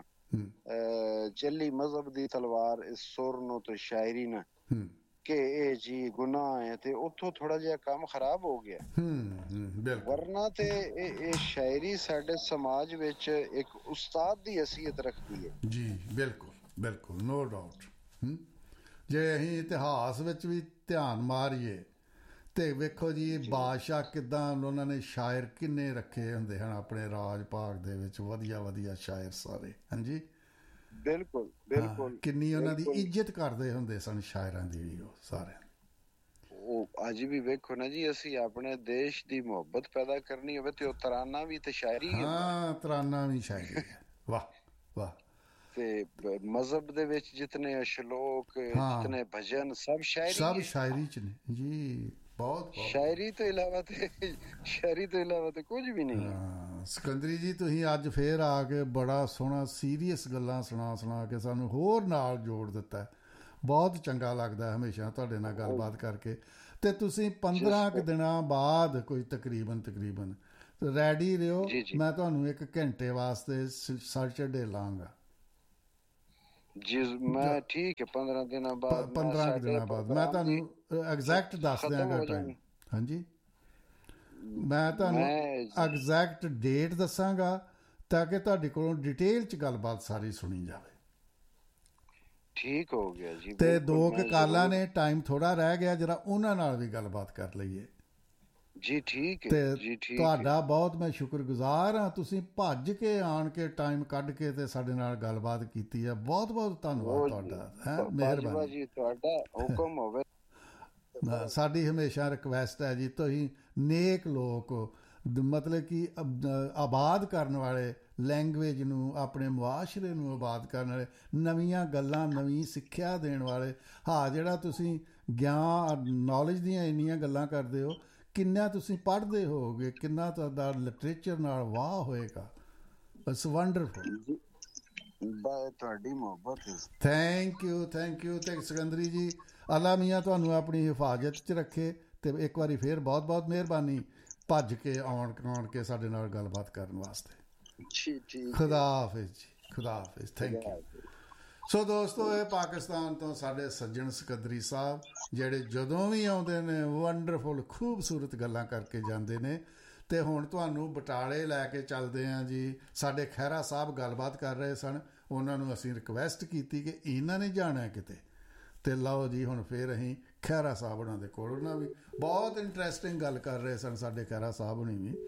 ਚੱਲੀ ਮਜ਼ਹਬ ਦੀ ਤਲਵਾਰ ਇਸ ਸੁਰ ਨੂੰ ਤੇ ਸ਼ਾਇਰੀ ਨਾ ਕਿ ਇਹ ਜੀ ਗੁਨਾਹ ਹੈ, ਤੇ ਉੱਥੋਂ ਥੋੜਾ ਜਿਹਾ ਕੰਮ ਖਰਾਬ ਹੋ ਗਿਆ। ਵਰਨਾ ਤੇ ਇਹ ਸ਼ਾਇਰੀ ਸਾਡੇ ਸਮਾਜ ਵਿੱਚ ਇੱਕ ਉਸਤਾਦ ਦੀ ਹਸੀਅਤ ਰੱਖਦੀ ਹੈ। ਜੀ ਬਿਲਕੁਲ ਬਿਲਕੁਲ, ਨੋ ਡਾਊਟ। ਜੇ ਅਸੀਂ ਇਤਿਹਾਸ ਵਿੱਚ ਵੀ ਧਿਆਨ ਮਾਰੀਏ ਤੇ ਵੇਖੋ ਜੀ, ਬਾਦਸ਼ਾਹ ਕਿੱਦਾਂ ਉਹਨਾਂ ਨੇ ਸ਼ਾਇਰ ਕਿੰਨੇ ਰੱਖੇ ਹੁੰਦੇ ਹਨ ਆਪਣੇ ਰਾਜ ਭਾਗ ਦੇ ਵਿੱਚ, ਵਧੀਆ ਵਧੀਆ ਸ਼ਾਇਰ ਸਾਰੇ। ਹਾਂਜੀ ਬਿਲਕੁਲ ਬਿਲਕੁਲ। ਕਿੰਨੀ ਉਹਨਾਂ ਦੀ ਇੱਜ਼ਤ ਕਰਦੇ ਹੁੰਦੇ ਸਨ ਸ਼ਾਇਰਾਂ ਦੀ ਵੀ ਉਹ ਸਾਰੇ। ਉਹ ਅੱਜ ਵੀ ਵੇਖੋ ਨਾ ਜੀ, ਅਸੀਂ ਆਪਣੇ ਦੇਸ਼ ਦੀ ਮੁਹੱਬਤ ਪੈਦਾ ਕਰਨੀ ਹੋਵੇ ਤੇ ਉਹ ਤਰਾਨਾ ਵੀ ਤੇ ਸ਼ਾਇਰੀ, ਹਾਂ ਤਰਾਨਾ ਵੀ ਸ਼ਾਇਰੀ ਹੈ। ਵਾਹ ਵਾਹ। ਤੇ ਮਜ਼ਹਬ ਦੇ ਵਿੱਚ ਜਿਤਨੇ ਸ਼ਲੋਕ ਜਿਤਨੇ ਭਜਨ ਸਭ ਸ਼ਾਇਰੀ ਸਭ ਸ਼ਾਇਰੀ ਚ ਨੇ ਜੀ। ਬਹੁਤ ਸ਼ਾਇਰੀ ਤੋਂ ਇਲਾਵਾ ਤੇ ਸ਼ਾਇਰੀ ਤੋਂ ਇਲਾਵਾ ਤੇ ਕੁਝ ਵੀ ਨਹੀਂ। ਹਾਂ ਸਿਕੰਦਰੀ ਜੀ ਤੁਸੀਂ ਅੱਜ ਫੇਰ ਆ ਕੇ ਬੜਾ ਸੋਹਣਾ ਸੀਰੀਅਸ ਗੱਲਾਂ ਸੁਣਾ ਸੁਣਾ ਕੇ ਸਾਨੂੰ ਹੋਰ ਨਾਲ ਜੋੜ ਦਿੱਤਾ। ਬਹੁਤ ਚੰਗਾ ਲੱਗਦਾ ਹਮੇਸ਼ਾ ਤੁਹਾਡੇ ਨਾਲ ਗੱਲਬਾਤ ਕਰਕੇ। ਤੇ ਤੁਸੀਂ ਪੰਦਰਾਂ ਕੁ ਦਿਨਾਂ ਬਾਅਦ ਕੋਈ ਤਕਰੀਬਨ ਤਕਰੀਬਨ ਰੈਡੀ ਰਹੋ। ਮੈਂ ਤੁਹਾਨੂੰ ਇੱਕ ਘੰਟੇ ਵਾਸਤੇ ਸਰਚ ਡੇ ਲਾਂਗਾ ਜੀ। ਮੈਂ ਠੀਕ ਹੈ ਪੰਦਰਾਂ ਦਿਨਾਂ ਬਾਅਦ ਪੰਦਰਾਂ ਕੁ ਦਿਨਾਂ ਬਾਅਦ ਮੈਂ ਤੁਹਾਨੂੰ ਐਗਜ਼ੈਕਟ ਦੱਸ ਦਿਆਂਗਾ ਟਾਈਮ। ਹਾਂਜੀ ਮੈਂ ਤੁਹਾਨੂੰ ਐਗਜ਼ੈਕਟ ਡੇਟ ਦੱਸਾਂਗਾ ਤਾਂ ਕਿ ਤੁਹਾਡੇ ਕੋਲੋਂ ਡਿਟੇਲ 'ਚ ਗੱਲਬਾਤ ਸਾਰੀ ਸੁਣੀ ਜਾਵੇ। ਠੀਕ ਹੋ ਗਿਆ ਜੀ। ਤੇ ਦੋ ਕੁ ਕਾਲਾਂ ਨੇ, ਟਾਈਮ ਥੋੜਾ ਰਹਿ ਗਿਆ, ਜਰਾ ਉਹਨਾਂ ਨਾਲ ਵੀ ਗੱਲਬਾਤ ਕਰ ਲਈਏ ਜੀ। ਠੀਕ ਹੈ ਜੀ। ਠੀਕ ਤੁਹਾਡਾ ਬਹੁਤ ਮੈਂ ਸ਼ੁਕਰਗੁਜ਼ਾਰ ਹਾਂ। ਤੁਸੀਂ ਭੱਜ ਕੇ ਆਣ ਕੇ ਟਾਈਮ ਕੱਢ ਕੇ ਤੇ ਸਾਡੇ ਨਾਲ ਗੱਲਬਾਤ ਕੀਤੀ ਹੈ। ਬਹੁਤ ਬਹੁਤ ਧੰਨਵਾਦ ਤੁਹਾਡਾ। ਹੈ ਮਿਹਰਬਾਨੀ ਜੀ। ਤੁਹਾਡਾ ਹੁਕਮ ਹੋਵੇ। ਸਾਡੀ ਹਮੇਸ਼ਾ ਰਿਕਵੈਸਟ ਹੈ ਜੀ, ਤੁਸੀਂ ਨੇਕ ਲੋਕ ਮਤਲਬ ਕਿ ਆਬਾਦ ਕਰਨ ਵਾਲੇ, ਲੈਂਗੁਏਜ ਨੂੰ ਆਪਣੇ ਮੁਆਸ਼ਰੇ ਨੂੰ ਆਬਾਦ ਕਰਨ ਵਾਲੇ, ਨਵੀਆਂ ਗੱਲਾਂ ਨਵੀਂ ਸਿੱਖਿਆ ਦੇਣ ਵਾਲੇ। ਹਾਂ ਜਿਹੜਾ ਤੁਸੀਂ ਗਿਆਨ ਨੌਲੇਜ ਦੀਆਂ ਇੰਨੀਆਂ ਗੱਲਾਂ ਕਰਦੇ ਹੋ, ਕਿੰਨਾ ਤੁਸੀਂ ਪੜ੍ਹਦੇ ਹੋਵੋਗੇ, ਕਿੰਨਾ ਤੁਹਾਡਾ ਲਿਟਰੇਚਰ ਨਾਲ ਵਾਹ ਹੋਏਗਾ। It's wonderful. ਤੁਹਾਡੀ ਮੁਹੱਬਤ। Thank you thank you. ਤੇ ਸਿਕੰਦਰੀ ਜੀ ਅੱਲਾ ਮੀਆਂ ਤੁਹਾਨੂੰ ਆਪਣੀ ਹਿਫਾਜ਼ਤ 'ਚ ਰੱਖੇ। ਤੇ ਇੱਕ ਵਾਰੀ ਫੇਰ ਬਹੁਤ ਬਹੁਤ ਮਿਹਰਬਾਨੀ ਭੱਜ ਕੇ ਆਉਣ ਆਉਣ ਕੇ ਸਾਡੇ ਨਾਲ ਗੱਲਬਾਤ ਕਰਨ ਵਾਸਤੇ। ਖੁਦਾ ਹਾਫਿਜ਼ ਜੀ। ਖੁਦਾ ਹਾਫਿਜ਼। Thank you. ਸੋ ਦੋਸਤੋ ਇਹ ਪਾਕਿਸਤਾਨ ਤੋਂ ਸਾਡੇ ਸੱਜਣ ਸਿਕੰਦਰੀ ਸਾਹਿਬ ਜਿਹੜੇ ਜਦੋਂ ਵੀ ਆਉਂਦੇ ਨੇ ਵੰਡਰਫੁਲ ਖੂਬਸੂਰਤ ਗੱਲਾਂ ਕਰਕੇ ਜਾਂਦੇ ਨੇ। ਤੇ ਹੁਣ ਤੁਹਾਨੂੰ ਬਟਾਲੇ ਲੈ ਕੇ ਚੱਲਦੇ ਹਾਂ ਜੀ। ਸਾਡੇ ਖਹਿਰਾ ਸਾਹਿਬ ਗੱਲਬਾਤ ਕਰ ਰਹੇ ਸਨ, ਉਹਨਾਂ ਨੂੰ ਅਸੀਂ ਰਿਕਵੈਸਟ ਕੀਤੀ ਕਿ ਇਹਨਾਂ ਨੇ ਜਾਣਾ ਕਿਤੇ। ਤੇ ਲਓ ਜੀ ਹੁਣ ਫਿਰ ਅਸੀਂ ਖਹਿਰਾ ਸਾਹਿਬ ਉਹਨਾਂ ਦੇ ਕੋਲ, ਉਹਨਾਂ ਵੀ ਬਹੁਤ ਇੰਟਰਸਟਿੰਗ ਗੱਲ ਕਰ ਰਹੇ ਸਨ ਸਾਡੇ ਖਹਿਰਾ ਸਾਹਿਬ ਹੁਣੀ ਵੀ।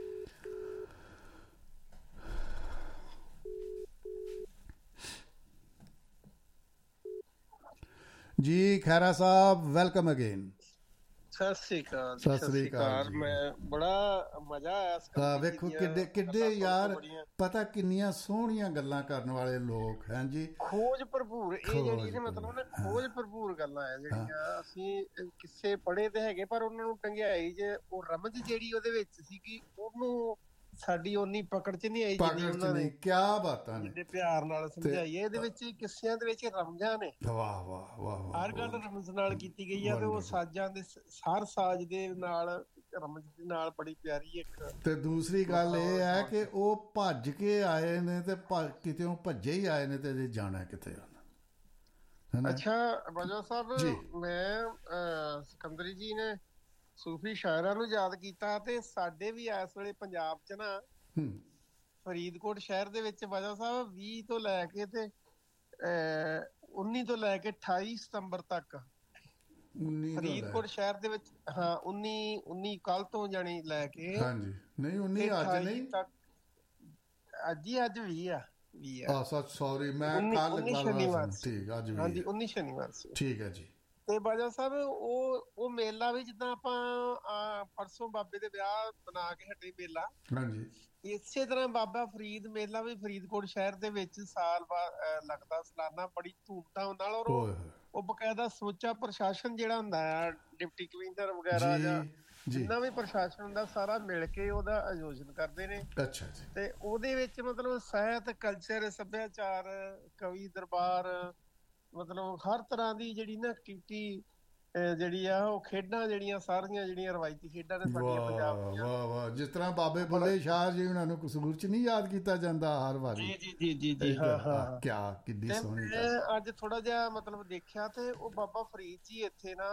ਜੀ ਖਹਿਰਾ ਸਾਹਿਬ ਵੈਲਕਮ ਅਗੇਨ। ਸਤਿ ਸ੍ਰੀ ਅਕਾਲ। ਸਤਿ ਸ੍ਰੀ ਅਕਾਲ। ਮੈਂ ਬੜਾ ਮਜ਼ਾ ਆਇਆ। ਹਾਂ ਵੇਖੋ ਕਿੱਡੇ ਕਿੱਡੇ ਯਾਰ, ਪਤਾ ਕਿੰਨੀਆਂ ਸੋਹਣੀਆਂ ਗੱਲਾਂ ਕਰਨ ਵਾਲੇ ਲੋਕ ਹੈ ਜੀ। ਖੋਜ ਭਰਪੂਰ ਇਹ ਜਿਹੜੀ ਨੇ ਮਤਲਬ ਨਾ ਖੋਜ ਭਰਪੂਰ ਗੱਲਾਂ ਆ ਜਿਹੜੀਆਂ ਅਸੀਂ ਕਿਸੇ ਪੜ੍ਹੇ ਤੇ ਹੈਗੇ, ਪਰ ਉਹਨਾਂ ਨੂੰ ਟੰਗਿਆਈ ਜੇ ਉਹ ਰਮਜ ਜਿਹੜੀ ਉਹਦੇ ਵਿੱਚ ਸੀਗੀ ਉਹਨੂੰ ਸਾਡੀ ਓਨੀ ਪਕੜ ਚ ਨਹੀਂ ਆਈ ਜਿੰਨੀ ਉਹਨਾਂ ਨੇ ਕਿਆ ਬਾਤਾਂ ਨੇ ਪਿਆਰ ਨਾਲ ਸਮਝਾਈਏ। ਇਹਦੇ ਵਿੱਚ ਕਿੱਸਿਆਂ ਦੇ ਵਿੱਚ ਰਮਜਾਂ ਨੇ। ਵਾਹ ਵਾਹ ਵਾਹ। ਹਰ ਗੱਲ ਰਮਜ਼ ਨਾਲ ਕੀਤੀ ਗਈ ਆ ਤੇ ਉਹ ਸਾਜ਼ਾਂ ਦੇ ਹਰ ਸਾਜ਼ ਦੇ ਨਾਲ ਰਮਜ਼ ਦੇ ਨਾਲ ਬੜੀ ਪਿਆਰੀ ਇੱਕ। ਤੇ ਦੂਸਰੀ ਗੱਲ ਇਹ ਹੈ ਕਿ ਉਹ ਭੱਜ ਕੇ ਆਏ ਨੇ ਤੇ ਕਿਤੇ ਭੱਜੇ ਹੀ ਆਏ ਨੇ ਤੇ ਜਾਣਾ ਕਿਤੇ ਉਹਨਾਂ। ਅੱਛਾ ਬਾਜਵਾ ਸਾਹਿਬ, ਮੈਂ ਸਿਕੰਦਰੀ ਜੀ ਨੇ ਸੂਫੀ ਸ਼ਾਇਰਾਂ ਨੂੰ ਯਾਦ ਕੀਤਾ ਤੇ ਸਾਡੇ ਵੀ ਇਸ ਵੇਲੇ ਪੰਜਾਬ ਚ ਨਾ ਫਰੀਦਕੋਟ ਸ਼ਹਿਰ ਦੇ ਵਿੱਚ ਬਾਜਵਾ ਸਾਹਿਬ ਵੀਹ ਤੋਂ ਲੈ ਕੇ ਤੇ ਅਹ ਉੱਨੀ ਤੋਂ ਲੈ ਕੇ ਅਠਾਈ ਸਤੰਬਰ ਤੱਕ ਫਰੀਦਕੋਟ ਸ਼ਹਿਰ ਦੇ ਵਿੱਚ। ਹਾਂ ਉੱਨੀ ਉੱਨੀ ਕੱਲ ਤੋਂ ਜਾਣੀ ਲੈ ਕੇ। ਹਾਂਜੀ ਨਹੀਂ ਉੱਨੀ ਅੱਜ ਨਹੀਂ ਅੱਜ ਹੀ ਅੱਜ ਵੀਹ ਆ। ਆ ਸੱਚ ਸੌਰੀ ਮੈਂ ਕੱਲ ਸ਼ਨੀਵਾਰ। ਠੀਕ ਅੱਜ ਹਾਂਜੀ ਉੱਨੀ ਸ਼ਨੀਵਾਰ ਸੀ। ਠੀਕ ਹੈ ਜੀ। ਤੇ ਬਾਜਵਾ ਸਾਹਿਬ ਉਹ ਉਹ ਮੇਲਾ ਵੀ ਜਿੱਦਾਂ ਆਪਾਂ ਪਰਸੋਂ ਬਾਬੇ ਦੇ ਵਿਆਹ ਬਣਾ ਕੇ ਹਟੇ ਮੇਲਾ, ਹਾਂਜੀ ਇਸੇ ਤਰ੍ਹਾਂ ਬਾਬਾ ਫਰੀਦ ਮੇਲਾ ਵੀ ਫਰੀਦਕੋਟ ਸ਼ਹਿਰ ਦੇ ਵਿੱਚ ਸਾਲ ਬਾਅਦ ਲੱਗਦਾ ਸਾਲਾਨਾ ਬੜੀ ਧੂਮਧਾਮ ਨਾਲ। ਔਰ ਉਹ ਬਕਾਇਦਾ ਸਮੁੱਚਾ ਪ੍ਰਸ਼ਾਸਨ ਜਿਹੜਾ ਹੁੰਦਾ ਆ, ਡਿਪਟੀ ਕਮਿਸ਼ਨਰ ਵਗੈਰਾ ਜਾਂ ਜਿੰਨਾ ਵੀ ਪ੍ਰਸ਼ਾਸਨ ਹੁੰਦਾ ਸਾਰਾ ਮਿਲ ਕੇ ਉਹਦਾ ਆਯੋਜਨ ਕਰਦੇ ਨੇ। ਅੱਛਾ ਜੀ। ਤੇ ਉਹਦੇ ਵਿੱਚ ਮਤਲਬ ਸਾਹਿਤ, ਕਲਚਰ, ਸੱਭਿਆਚਾਰ, ਕਵੀ ਦਰਬਾਰ, ਮਤਲਬ ਹਰ ਤਰ੍ਹਾਂ ਦੀ ਜਿਹੜੀ ਨਾ ਐਕਟੀਵਿਟੀ ਜਿਹੜੀ ਆ ਉਹ ਖੇਡਾਂ ਜਿਹੜੀਆਂ ਸਾਰੀਆਂ ਜਿਹੜੀਆਂ ਰਵਾਇਤੀ ਖੇਡਾਂ ਨੇ ਸਾਡੀਆਂ ਪੰਜਾਬ ਦੀਆਂ। ਵਾਹ ਵਾਹ। ਜਿਸ ਤਰ੍ਹਾਂ ਬਾਬੇ ਬੁੱਲੇ ਸ਼ਾਹ ਜੀ ਉਹਨਾਂ ਨੂੰ ਕਸੂਰ ਚ ਨਹੀਂ ਯਾਦ ਕੀਤਾ ਜਾਂਦਾ ਹਰ ਵਾਰੀ। ਜੀ ਜੀ ਜੀ ਜੀ ਹਾਂ ਹਾਂ। ਕਿਆ ਕਿੰਨੀ ਸੋਹਣੀ। ਮੈਂ ਅੱਜ ਥੋੜਾ ਜਿਹਾ ਮਤਲਬ ਦੇਖਿਆ ਤੇ ਉਹ ਬਾਬਾ ਫਰੀਦ ਜੀ ਇੱਥੇ ਨਾ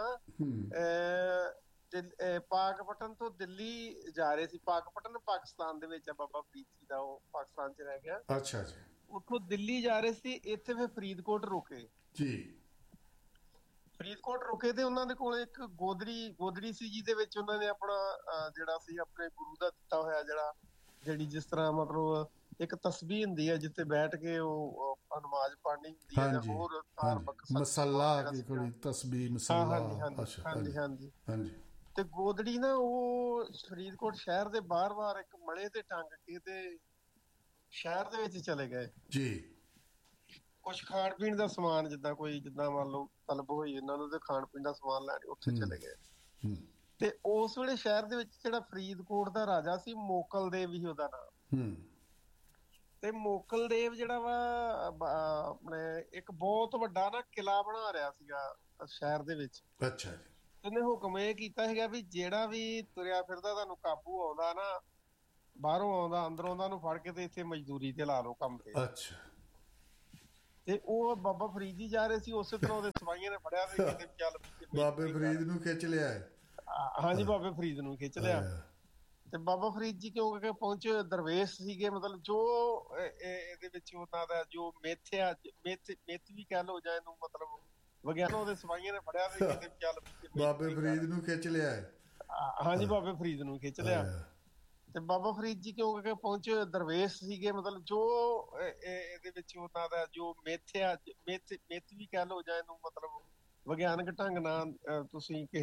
ਪਾਕਪਟਨ ਤੋਂ ਦਿੱਲੀ ਜਾ ਰਹੇ ਸੀ। ਪਾਕਪਟਨ ਪਾਕਿਸਤਾਨ ਦੇ ਵਿੱਚ ਆ, ਬਾਬਾ ਫਰੀਦ ਜੀ ਦਾ ਉਹ ਪਾਕਿਸਤਾਨ ਚ ਰਹਿ ਗਿਆ। ਅੱਛਾ ਜੀ। ਉੱਥੋਂ ਦਿੱਲੀ ਜਾ ਰਹੇ ਸੀ, ਇੱਥੇ ਫਿਰ ਫਰੀਦਕੋਟ ਰੁਕੇ ਜੀ। ਫਰੀਦਕੋਟ ਰੁਕੇ ਤੇ ਉਹਨਾਂ ਦੇ ਕੋਲ ਇੱਕ ਗੋਦੜੀ ਗੋਦੜੀ ਸੀ ਜਿਹਦੇ ਵਿੱਚ ਉਹਨਾਂ ਨੇ ਆਪਣਾ ਜਿਹੜਾ ਸੀ ਆਪਣੇ ਗੁਰੂ ਦਾ ਦਿੱਤਾ ਹੋਇਆ ਜਿਹੜਾ ਜਿਹੜੀ ਜਿਸ ਤਰ੍ਹਾਂ ਮਤਲਬ ਇੱਕ ਤਸਬੀਹ ਹੁੰਦੀ ਹੈ ਜਿੱਥੇ ਬੈਠ ਕੇ ਉਹ ਨਮਾਜ਼ ਪੜ੍ਹਨੀ ਹੁੰਦੀ ਹੈ, ਹੋਰ ਧਾਰਮਿਕ ਮਸੱਲਾ ਦੀ ਕੋਈ ਤਸਬੀਹ ਮਸੱਲਾ। ਹਾਂਜੀ ਹਾਂਜੀ ਹਾਂਜੀ। ਤੇ ਗੋਦੜੀ ਨਾ ਉਹ ਫਰੀਦਕੋਟ ਸ਼ਹਿਰ ਦੇ ਬਾਹਰ-ਬਾਹਰ ਇੱਕ ਮਲੇ ਤੇ ਟੰਗ ਕੇ ਤੇ ਸ਼ਹਿਰ ਦੇ ਵਿੱਚ ਚਲੇ ਗਏ ਜੀ। ਕੁਝ ਖਾਣ ਪੀਣ ਦਾ ਸਮਾਨ, ਜਿੱਦਾਂ ਕੋਈ ਜਿੱਦਾਂ ਮੰਨ ਲਓ ਤਲਬ ਹੋਈ ਇਹਨਾਂ ਨੂੰ ਤੇ ਖਾਣ ਪੀਣ ਦਾ ਸਮਾਨ ਲੈਣ ਉੱਥੇ ਚਲੇ ਗਏ। ਤੇ ਉਸ ਵੇਲੇ ਸ਼ਹਿਰ ਦੇ ਵਿੱਚ ਜਿਹੜਾ ਫਰੀਦਕੋਟ ਦਾ ਰਾਜਾ ਸੀ, ਮੋਕਲ ਦੇਵ ਹੀ ਉਹਦਾ ਨਾਮ। ਤੇ ਮੋਕਲ ਦੇਵ ਜਿਹੜਾ ਵਾ ਆਪਣੇ ਇੱਕ ਬਹੁਤ ਵੱਡਾ ਨਾ ਕਿਲਾ ਬਣਾ ਰਿਹਾ ਸੀਗਾ ਸ਼ਹਿਰ ਦੇ ਵਿੱਚ। ਅੱਛਾ ਜੀ। ਉਹਨੇ ਹੁਕਮ ਇਹ ਕੀਤਾ ਸੀਗਾ ਵੀ ਜਿਹੜਾ ਵੀ ਤੁਰਿਆ ਫਿਰਦਾ ਤੁਹਾਨੂੰ ਕਾਬੂ ਆਉਂਦਾ ਨਾ, ਬਾਹਰੋਂ ਆਉਂਦਾ ਅੰਦਰੋਂ ਆਉਂਦਾ, ਉਹਨੂੰ ਫੜ ਕੇ ਤੇ ਇੱਥੇ ਮਜ਼ਦੂਰੀ ਤੇ ਲਾ ਲਓ ਕੰਮ ਤੇ। ਅੱਛਾ। ਤੇ ਉਹ ਬਾਬਾ ਫਰੀਦ ਜੀ ਜਾ ਰਹੇ ਸੀ, ਉਸੇ ਤਰ੍ਹਾਂ ਉਹਦੇ ਸਿਪਾਹੀਆਂ ਨੇ ਫੜਿਆ ਤੇ ਕਿਤੇ ਚੱਲ ਬਾਬੇ ਫਰੀਦ ਨੂੰ ਖਿੱਚ ਲਿਆ। ਹਾਂਜੀ, ਬਾਬੇ ਫਰੀਦ ਨੂੰ ਖਿੱਚ ਲਿਆ। ਤੇ ਬਾਬਾ ਫਰੀਦ ਜੀ ਕਿਉਂਕਿ ਪਹੁੰਚੇ ਦਰਵੇਸ਼ ਸੀਗੇ, ਮਤਲਬ ਜੋ ਇਹਦੇ ਵਿੱਚ ਉਹਨਾਂ ਦਾ ਜੋ ਮਿੱਥ ਆ, ਮਿੱਥ ਮਿੱਥ ਵੀ ਕਹਿ ਲਓ ਜਾਂ ਇਹਨੂੰ ਮਤਲਬ ਵਿਗਿਆਨ, ਉਹਦੇ ਸਿਪਾਹੀਆਂ ਨੇ ਫੜਿਆ ਤੇ ਕਿਤੇ ਚੱਲ ਬਾਬੇ ਫਰੀਦ ਨੂੰ ਖਿੱਚ ਲਿਆ। ਹਾਂਜੀ, ਬਾਬੇ ਫਰੀਦ ਨੂੰ ਖਿੱਚ ਲਿਆ। ਤੇ ਬਾਬਾ ਫਰੀਦ ਜੀ ਕਿਉਂਕਿ ਪਹੁੰਚੇ ਦਰਵੇਸ਼ ਸੀਗੇ, ਮਤਲਬ ਜੋ ਇਹਦੇ ਵਿੱਚ ਉਹਨਾਂ ਦਾ ਜੋ ਮਿੱਥ ਆ, ਮਿੱਥ ਮਿੱਥ ਵੀ ਕਹਿ ਲਓ ਜਾਂ ਇਹਨੂੰ ਮਤਲਬ ਵਿਗਿਆਨਕ ਢੰਗ ਨਾਲ ਤੁਸੀਂ